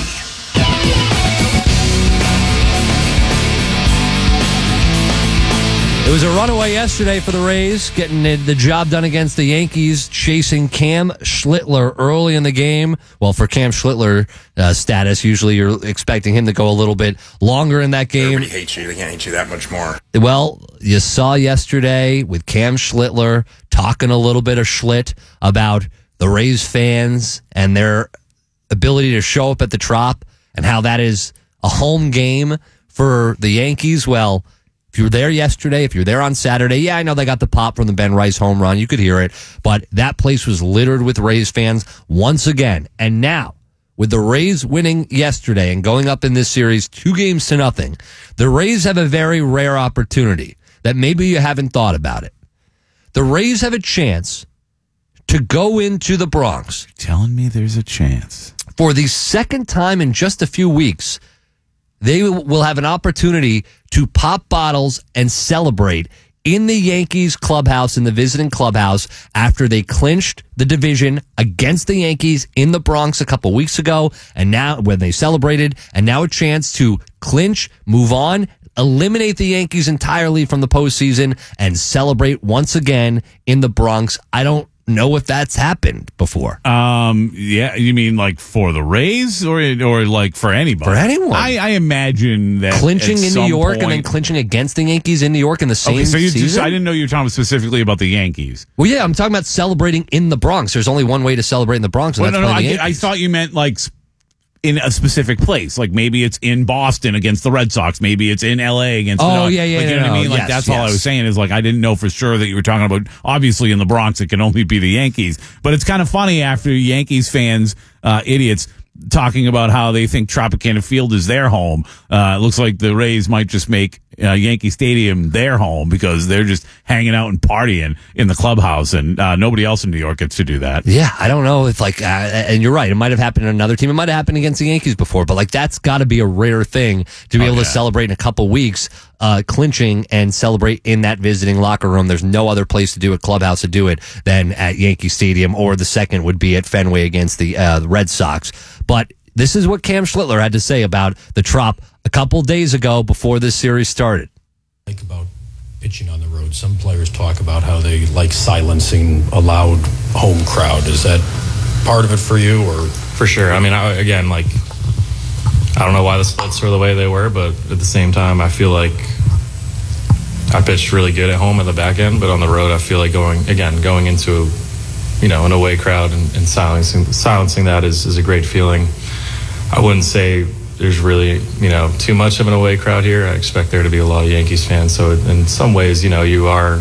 It was a runaway yesterday for the Rays, getting the job done against the Yankees, chasing Cam Schlittler early in the game. Well, for Cam Schlittler uh, status, usually you're expecting him to go a little bit longer in that game. Everybody hates you. They can't hate you that much more. Well, you saw yesterday with Cam Schlittler talking a little bit of Schlitt about the Rays fans and their ability to show up at the Trop and how that is a home game for the Yankees. Well, if you were there yesterday, if you're there on Saturday, yeah, I know they got the pop from the Ben Rice home run. You could hear it. But that place was littered with Rays fans once again. And now, with the Rays winning yesterday and going up in this series two games to nothing, the Rays have a very rare opportunity that maybe you haven't thought about it. The Rays have a chance to go into the Bronx. You're telling me there's a chance. For the second time in just a few weeks, they will have an opportunity to pop bottles and celebrate in the Yankees clubhouse, in the visiting clubhouse, after they clinched the division against the Yankees in the Bronx a couple weeks ago, and now when they celebrated, and now a chance to clinch, move on, eliminate the Yankees entirely from the postseason, and celebrate once again in the Bronx. I don't know if that's happened before. Um, yeah, you mean like for the Rays or or like for anybody? For anyone. I, I imagine that clinching in New York point, and then clinching against the Yankees in New York in the same okay, so you season. Just, I didn't know you were talking specifically about the Yankees. Well, yeah, I'm talking about celebrating in the Bronx. There's only one way to celebrate in the Bronx, and well, that's no, no, playing I, the I Yankees. thought you meant like in a specific place. Like maybe it's in Boston against the Red Sox. Maybe it's in L A against Oh, the yeah, yeah, like, you no, know what I no, mean? Like yes, that's all I yes. was saying is like I didn't know for sure that you were talking about obviously in the Bronx it can only be the Yankees. But it's kind of funny after Yankees fans, uh, idiots, talking about how they think Tropicana Field is their home. Uh, it looks like the Rays might just make uh, Yankee Stadium their home because they're just hanging out and partying in the clubhouse, and uh, nobody else in New York gets to do that. Yeah, I don't know if like, uh, and you're right, it might have happened in another team. It might have happened against the Yankees before, but like that's got to be a rare thing to be Oh, able yeah. to celebrate in a couple weeks, uh, clinching and celebrate in that visiting locker room. There's no other place to do it, clubhouse to do it, than at Yankee Stadium, or the second would be at Fenway against the uh, Red Sox. But this is what Cam Schlittler had to say about the Trop a couple days ago before this series started. Like about pitching on the road. Some players talk about how they like silencing a loud home crowd. Is that part of it for you, or? For sure. I mean, I, again, like, I don't know why the splits were the way they were, but at the same time, I feel like I pitched really good at home at the back end, but on the road, I feel like going, again, going into, you know, an away crowd and, and silencing silencing that is, is a great feeling. I wouldn't say there's really, you know, too much of an away crowd here. I expect there to be a lot of Yankees fans. So in some ways, you know, you are,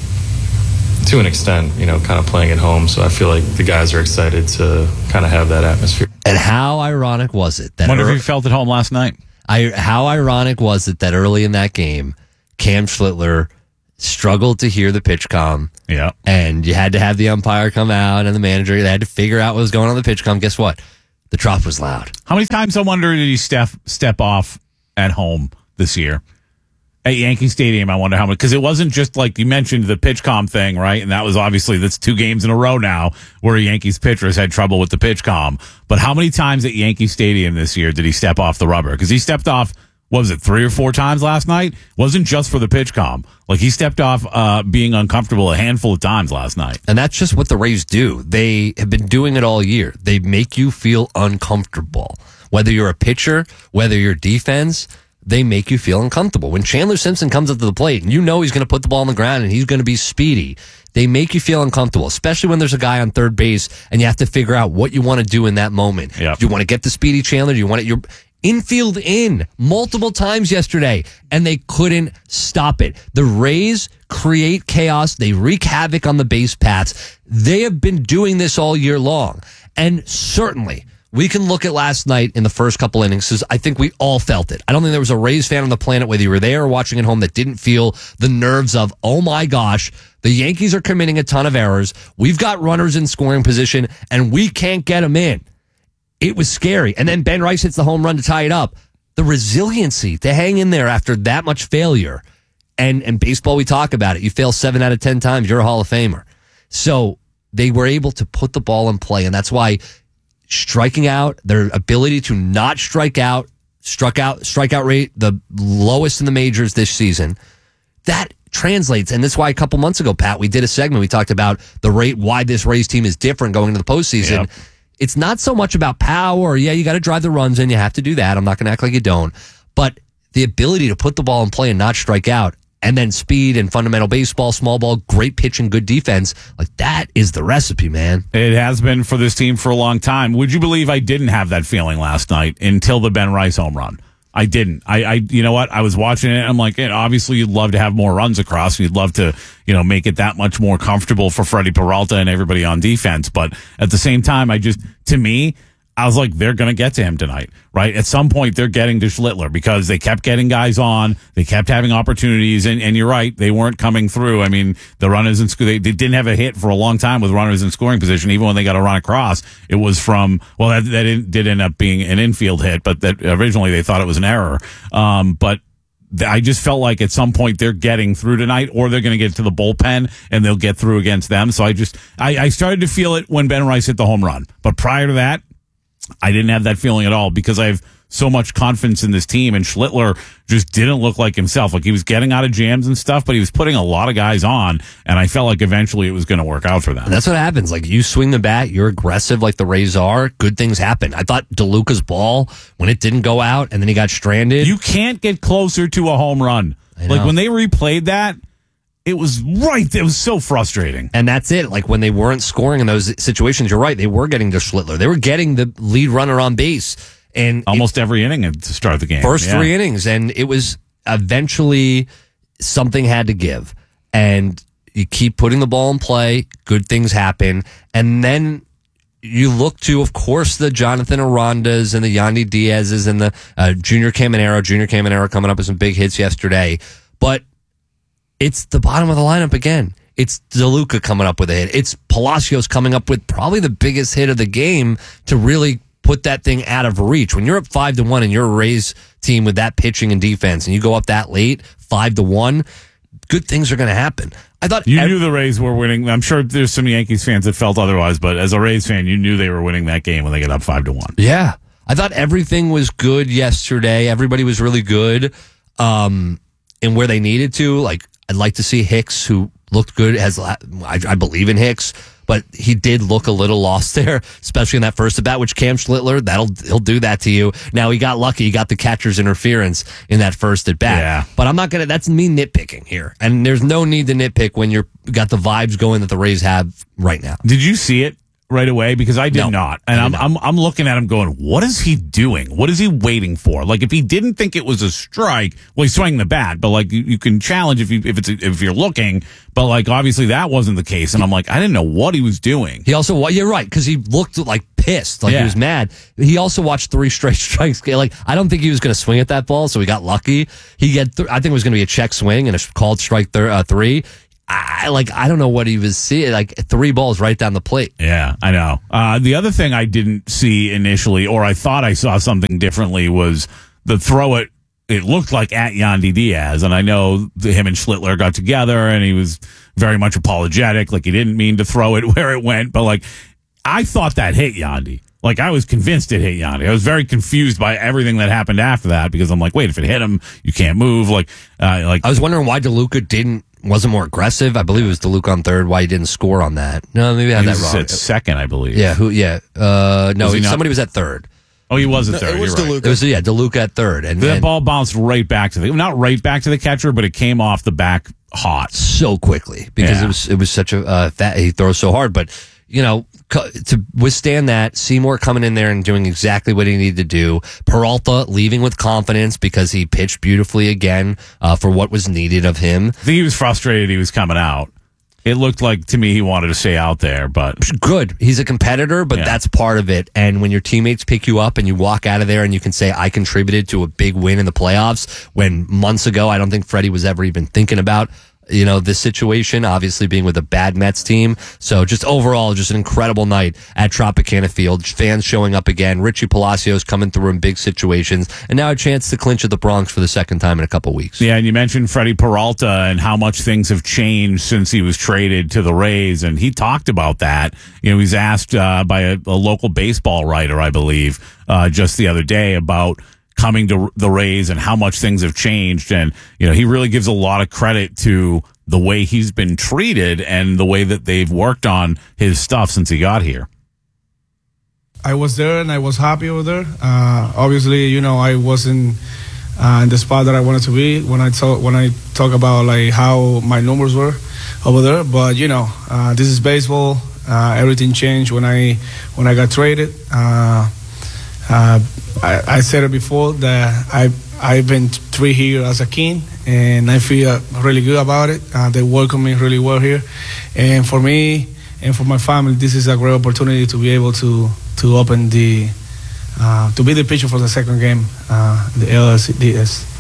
to an extent, you know, kind of playing at home. So I feel like the guys are excited to kind of have that atmosphere. And how ironic was it that wonder ear- if you felt at home last night? I how ironic was it that early in that game, Cam Schlittler struggled to hear the pitch com. Yeah. And you had to have the umpire come out and the manager. They had to figure out what was going on in the pitch com. Guess what? The drop was loud. How many times, I wonder, did he step step off at home this year? At Yankee Stadium, I wonder how much, because it wasn't just like you mentioned the pitch com thing, right? And that was obviously, that's two games in a row now where Yankees pitchers had trouble with the pitch com. But how many times at Yankee Stadium this year did he step off the rubber? Because he stepped off, what was it, three or four times last night? Wasn't just for the pitch com. Like, he stepped off uh, being uncomfortable a handful of times last night. And that's just what the Rays do. They have been doing it all year. They make you feel uncomfortable. Whether you're a pitcher, whether you're defense, they make you feel uncomfortable. When Chandler Simpson comes up to the plate and you know he's going to put the ball on the ground and he's going to be speedy, they make you feel uncomfortable, especially when there's a guy on third base and you have to figure out what you want to do in that moment. Yep. Do you want to get the speedy Chandler? Do you want it? Your infield in multiple times yesterday, and they couldn't stop it. The Rays create chaos. They wreak havoc on the base paths. They have been doing this all year long. And certainly, we can look at last night in the first couple innings, because I think we all felt it. I don't think there was a Rays fan on the planet, whether you were there or watching at home, that didn't feel the nerves of, oh my gosh, the Yankees are committing a ton of errors. We've got runners in scoring position, and we can't get them in. It was scary. And then Ben Rice hits the home run to tie it up. The resiliency to hang in there after that much failure. And and baseball, we talk about it. You fail seven out of ten times, you're a Hall of Famer. So they were able to put the ball in play, and that's why striking out, their ability to not strike out, struck out, strikeout rate, the lowest in the majors this season, that translates. And that's why a couple months ago, Pat, we did a segment. We talked about the rate, why this Rays team is different going into the postseason. Yep. It's not so much about power. Yeah, you got to drive the runs in. You have to do that. I'm not going to act like you don't. But the ability to put the ball in play and not strike out, and then speed and fundamental baseball, small ball, great pitching, good defense, like that is the recipe, man. It has been for this team for a long time. Would you believe I didn't have that feeling last night until the Ben Rice home run? I didn't. I, I, you know what? I was watching it, and I'm like, eh, obviously you'd love to have more runs across. You'd love to, you know, make it that much more comfortable for Freddie Peralta and everybody on defense. But at the same time, I just, to me, I was like, they're going to get to him tonight, right? At some point, they're getting to Schlittler because they kept getting guys on. They kept having opportunities. And, and you're right, they weren't coming through. I mean, the runners in school, they, they didn't have a hit for a long time with runners in scoring position. Even when they got a run across, it was from, well, that, that did end up being an infield hit, but that originally they thought it was an error. Um, but I just felt like at some point they're getting through tonight, or they're going to get to the bullpen and they'll get through against them. So I just, I, I started to feel it when Ben Rice hit the home run. But prior to that, I didn't have that feeling at all because I have so much confidence in this team, and Schlittler just didn't look like himself. Like, he was getting out of jams and stuff, but he was putting a lot of guys on, and I felt like eventually it was going to work out for them. And that's what happens. Like, you swing the bat, you're aggressive like the Rays are, good things happen. I thought DeLuca's ball, when it didn't go out and then he got stranded. You can't get closer to a home run. Like, when they replayed that, it was right. It was so frustrating. And that's it. Like, when they weren't scoring in those situations, you're right. They were getting to Schlittler. They were getting the lead runner on base. And almost it, every inning to start the game. First yeah. three innings. And it was eventually something had to give. And you keep putting the ball in play. Good things happen. And then you look to, of course, the Jonathan Arandas and the Yandy Diaz's and the uh, Junior Caminero. Junior Caminero coming up with some big hits yesterday. But it's the bottom of the lineup again. It's DeLuca coming up with a hit. It's Palacios coming up with probably the biggest hit of the game to really put that thing out of reach. When you're up five to one and you're a Rays team with that pitching and defense, and you go up that late, five to one, good things are going to happen. I thought you ev- knew the Rays were winning. I'm sure there's some Yankees fans that felt otherwise, but as a Rays fan, you knew they were winning that game when they get up five to one. Yeah, I thought everything was good yesterday. Everybody was really good, um, in where they needed to. Like, I'd like to see Hicks, who looked good, has I, I believe in Hicks, but he did look a little lost there, especially in that first at bat, which Cam Schlittler, that'll he'll do that to you. Now he got lucky, he got the catcher's interference in that first at bat. Yeah. But I'm not gonna. That's me nitpicking here, and there's no need to nitpick when you're got the vibes going that the Rays have right now. Did you see it right away? Because I did No, not. And I I'm, did I'm I'm looking at him going, what is he doing? What is he waiting for? Like, if he didn't think it was a strike, well, he's swinging the bat, but like you, you can challenge if you if it's a, if you're looking, but like obviously that wasn't the case. And I'm like, I didn't know what he was doing. He also, you're right, because he looked like pissed, like Yeah. he was mad. He also watched three straight strikes. Like, I don't think he was going to swing at that ball, so he got lucky. He get, th- I think it was going to be a check swing and a called strike th- uh, three. I like, I don't know what he was seeing. Like, three balls right down the plate. Yeah, I know. Uh, the other thing I didn't see initially, or I thought I saw something differently, was the throw it. It looked like at Yandy Diaz, and I know the, him and Schlittler got together, and he was very much apologetic, like he didn't mean to throw it where it went, but like I thought that hit Yandy. Like, I was convinced it hit Yandy. I was very confused by everything that happened after that, because I'm like, wait, if it hit him, you can't move. Like, uh, like I was wondering why DeLuca didn't wasn't more aggressive. I believe it was DeLuca on third. Why he didn't score on that? No, maybe I had he that was wrong. at second, I believe. Yeah, who? Yeah, uh, no, Was he he- not? somebody was at third. Oh, he was at No, third. it was You're right. DeLuca. It was yeah, DeLuca at third, and that then ball bounced right back to the not right back to the catcher, but it came off the back hot so quickly because Yeah. it was it was such a uh, fat, he throws so hard, but you know, co- to withstand that, Seymour coming in there and doing exactly what he needed to do. Peralta leaving with confidence because he pitched beautifully again uh, for what was needed of him. I think he was frustrated he was coming out. It looked like to me he wanted to stay out there, but Good. He's a competitor, but Yeah. that's part of it. And when your teammates pick you up and you walk out of there and you can say, I contributed to a big win in the playoffs, when months ago, I don't think Freddie was ever even thinking about, you know, this situation, obviously being with a bad Mets team. So just overall, just an incredible night at Tropicana Field. Fans showing up again. Richie Palacios coming through in big situations. And now a chance to clinch at the Bronx for the second time in a couple weeks. yeah, and you mentioned Freddie Peralta and how much things have changed since he was traded to the Rays, and he talked about that. You know, he's asked uh, by a, a local baseball writer, I believe, uh, just the other day about coming to the Rays and how much things have changed. And, you know, he really gives a lot of credit to the way he's been treated and the way that they've worked on his stuff since he got here. I was there and I was happy over there. Uh, obviously, you know, I wasn't uh, in the spot that I wanted to be when I talk when I talk about like how my numbers were over there. But you know, uh, this is baseball. Uh, everything changed when I when I got traded. Uh, uh, I, I said it before that I I've been three here as a king, and I feel really good about it. Uh, they welcome me really well here, and for me and for my family, this is a great opportunity to be able to to open the uh, to be the pitcher for the second game, uh, the L S D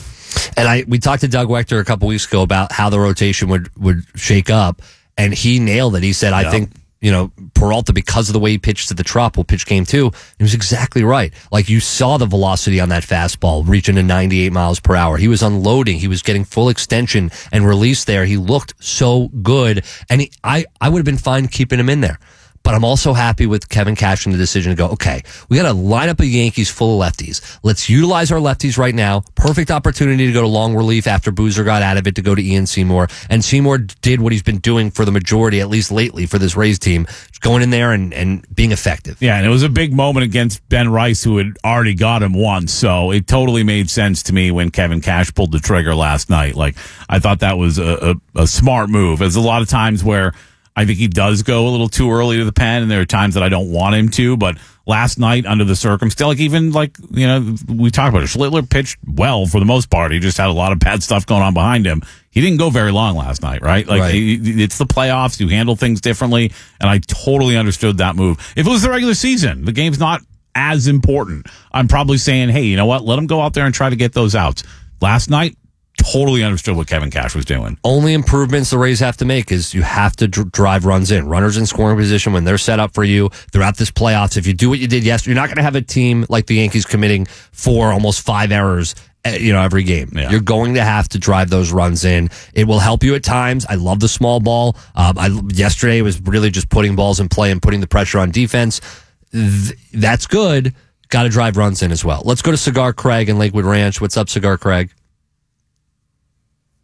S. And I we talked to Doug Wechter a couple weeks ago about how the rotation would, would shake up, and he nailed it. He said, I Yeah. think, you know, Peralta, because of the way he pitched to the Trop, will pitch game two. He was exactly right. Like, you saw the velocity on that fastball reaching to ninety-eight miles per hour. He was unloading. He was getting full extension and release there. He looked so good. And he, I, I would have been fine keeping him in there. But I'm also happy with Kevin Cash and the decision to go, okay, we got to line up a Yankees full of lefties. Let's utilize our lefties right now. Perfect opportunity to go to long relief after Boozer got out of it to go to Ian Seymour. And Seymour did what he's been doing for the majority, at least lately, for this Rays team, going in there and, and being effective. Yeah, and it was a big moment against Ben Rice, who had already got him once. So it totally made sense to me when Kevin Cash pulled the trigger last night. Like, I thought that was a, a, a smart move. There's a lot of times where I think he does go a little too early to the pen, and there are times that I don't want him to. But last night, under the circumstance, like even like, you know, we talked about it. Schlittler pitched well for the most part. He just had a lot of bad stuff going on behind him. He didn't go very long last night, right? Like, Right. he- it's the playoffs. You handle things differently. And I totally understood that move. If it was the regular season, the game's not as important. I'm probably saying, hey, you know what? Let him go out there and try to get those outs. Last night, totally understood what Kevin Cash was doing. Only improvements the Rays have to make is you have to dr- drive runs in. Runners in scoring position when they're set up for you throughout this playoffs. If you do what you did yesterday, you're not going to have a team like the Yankees committing four, almost five errors, eh, you know, every game. Yeah. You're going to have to drive those runs in. It will help you at times. I love the small ball. Um, I, yesterday was really just putting balls in play and putting the pressure on defense. Th- that's good. Got to drive runs in as well. Let's go to Cigar Craig in Lakewood Ranch. What's up, Cigar Craig?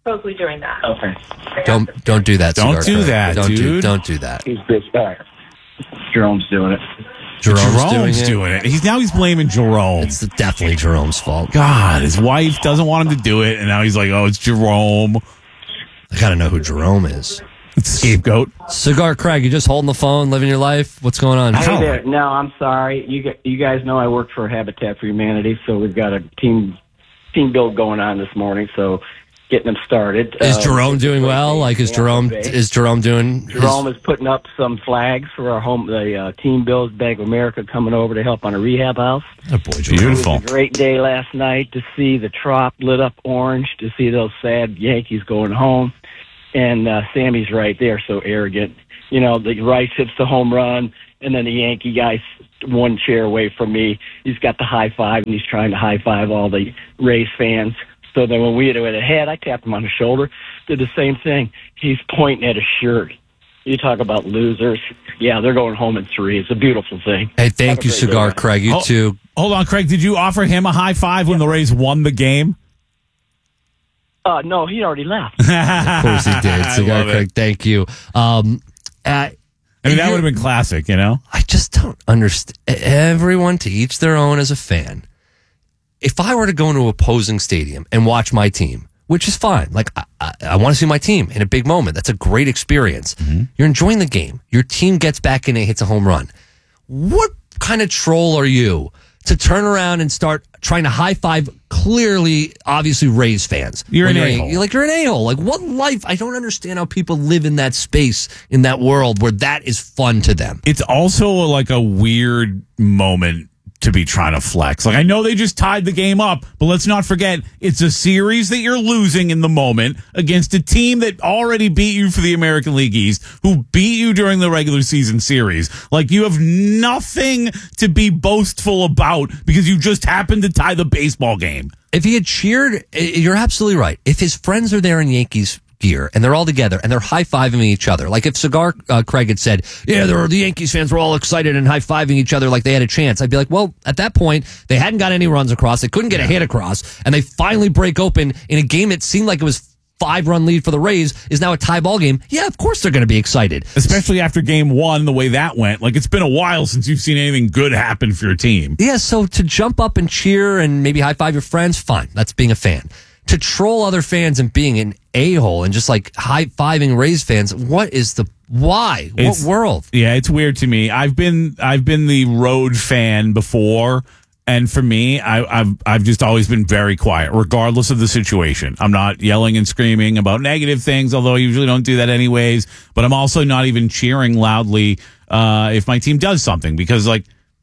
supposedly doing that. Okay. Don't don't do that. Don't Cigar do Craig. that, don't Do, dude. don't do that. He's bitched back. Jerome's doing it. Jerome's, Jerome's doing, it. doing it. He's now he's blaming Jerome. It's definitely Jerome's fault. God, his wife doesn't want him to do it, and now he's like, "Oh, it's Jerome." I gotta know who Jerome is. Scapegoat. Cigar Craig, you just holding the phone, living your life. What's going on? Hey there. No, I'm sorry. You gu- you guys know I work for Habitat for Humanity, so we've got a team team build going on this morning. So getting them started. Is Uh, Jerome doing well? Like, is yeah, Jerome okay. is Jerome doing? his- Jerome is putting up some flags for our home. The uh, Team Bills Bank of America coming over to help on a rehab house. Oh boy, It beautiful. was a great day last night to see the Trop lit up orange, to see those sad Yankees going home. And uh, Sammy's right there, so arrogant. You know, the Rice hits the home run, and then the Yankee guy's one chair away from me. He's got the high five, and he's trying to high five all the Rays fans. So then when we went ahead, I tapped him on the shoulder, did the same thing. He's pointing at his shirt. You talk about losers. Yeah, they're going home in three. It's a beautiful thing. Hey, Have thank a you, great Cigar day, guys. Craig. You Oh, too. Hold on, Craig. Did you offer him a high five when the Rays won the game? Uh, no, he already left. Of course he did. I Cigar love it. Craig, thank you. Um, uh, I mean, that would have been classic, you know? I just don't understand. Everyone to each their own as a fan. If I were to go into an opposing stadium and watch my team, which is fine, like I, I, I want to see my team in a big moment. That's a great experience. Mm-hmm. You're enjoying the game. Your team gets back in and hits a home run. What kind of troll are you to turn around and start trying to high five clearly, obviously Rays fans? You're When an a- a-hole. You're like, you're an a-hole. Like, what life? I don't understand how people live in that space, in that world where that is fun to them. It's also like a weird moment to be trying to flex. Like, I know they just tied the game up, but let's not forget it's a series that you're losing in the moment against a team that already beat you for the American League East, who beat you during the regular season series. Like, you have nothing to be boastful about because you just happened to tie the baseball game. If he had cheered, eh, you're absolutely right. If his friends are there in Yankees gear and they're all together and they're high-fiving each other, like if Cigar uh, Craig had said, yeah, there were, the Yankees fans were all excited and high-fiving each other like they had a chance, I'd be like, well, at that point, they hadn't got any runs across, they couldn't get a hit across, and they finally break open in a game that seemed like it was five-run lead for the Rays, is now a tie ball game. Yeah, of course they're going to be excited. Especially after game one, the way that went. Like, it's been a while since you've seen anything good happen for your team. Yeah, so to jump up and cheer and maybe high-five your friends, fine. That's being a fan. To troll other fans and being an a-hole and just like high-fiving Rays fans, what is the, why? It's- what world? Yeah, it's weird to me. I've been I've been the road fan before, and for me, I, I've I've just always been very quiet, regardless of the situation. I'm not yelling and screaming about negative things, although I usually don't do that anyways. But I'm also not even cheering loudly uh, if my team does something, because like,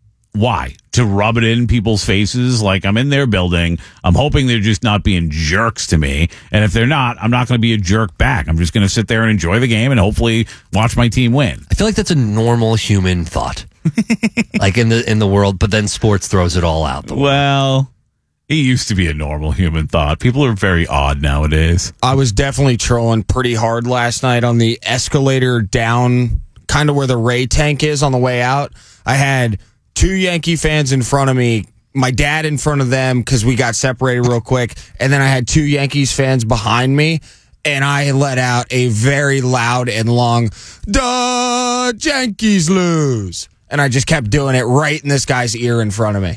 why? To rub it in people's faces like I'm in their building. I'm hoping they're just not being jerks to me. And if they're not, I'm not going to be a jerk back. I'm just going to sit there and enjoy the game and hopefully watch my team win. I feel like that's a normal human thought, like in the in the world. But then sports throws it all out. Well, it used to be a normal human thought. People are very odd nowadays. I was definitely trolling pretty hard last night on the escalator down, kind of where the Ray tank is on the way out. I had two Yankee fans in front of me, my dad in front of them because we got separated real quick, and then I had two Yankees fans behind me, and I let out a very loud and long, "Duh, Yankees lose." And I just kept doing it right in this guy's ear in front of me.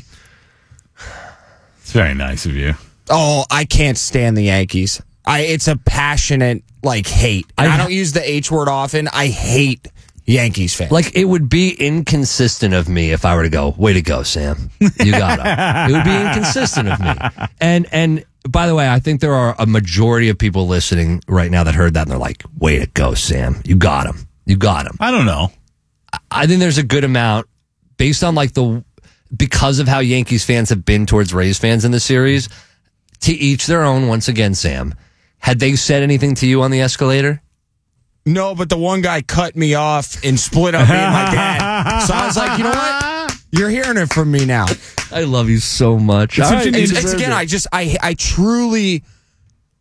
It's very nice of you. Oh, I can't stand the Yankees. I It's a passionate, like, hate. And I, I don't use the H word often. I hate Yankees fans. Like, it would be inconsistent of me if I were to go, way to go, Sam. You got him. It would be inconsistent of me. And, and by the way, I think there are a majority of people listening right now that heard that and they're like, way to go, Sam. You got him. You got him. I don't know. I think there's a good amount based on like the, because of how Yankees fans have been towards Rays fans in the series, to each their own. Once again, Sam, had they said anything to you on the escalator? No, but the one guy cut me off and split up me and my dad. So I was like, you know what? You're hearing it from me now. I love you so much. It's, All right, it's, you it's deserve again, it. I just, I, I truly,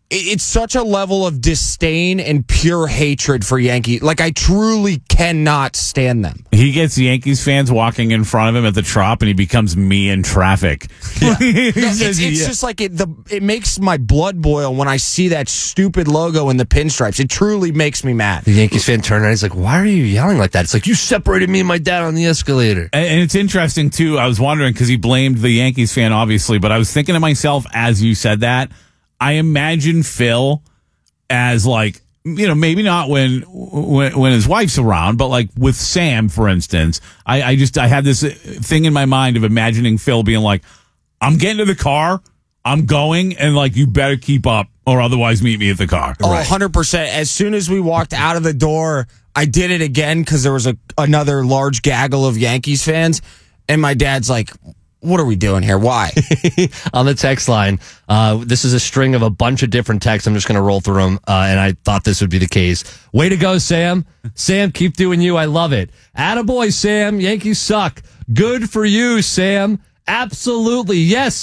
it's such a level of disdain and pure hatred for Yankee. Like, I truly cannot stand them. He gets Yankees fans walking in front of him at the Trop, and he becomes me in traffic. Yeah. No, it's it's yeah. just like it, the, it makes my blood boil when I see that stupid logo in the pinstripes. It truly makes me mad. The Yankees fan turned around. He's like, why are you yelling like that? It's like, you separated me and my dad on the escalator. And, and it's interesting, too. I was wondering, because he blamed the Yankees fan, obviously, but I was thinking to myself as you said that, I imagine Phil as like, you know, maybe not when, when when his wife's around, but like with Sam, for instance. I, I just, I had this thing in my mind of imagining Phil being like, I'm getting to the car, I'm going, and like, you better keep up or otherwise meet me at the car. Oh, one hundred percent. As soon as we walked out of the door, I did it again because there was a another large gaggle of Yankees fans, and my dad's like, what are we doing here? Why? On the text line, uh, this is a string of a bunch of different texts. I'm just going to roll through them, uh, and I thought this would be the case. Way to go, Sam. Sam, keep doing you. I love it. Attaboy, Sam. Yankees suck. Good for you, Sam. Absolutely. Yes.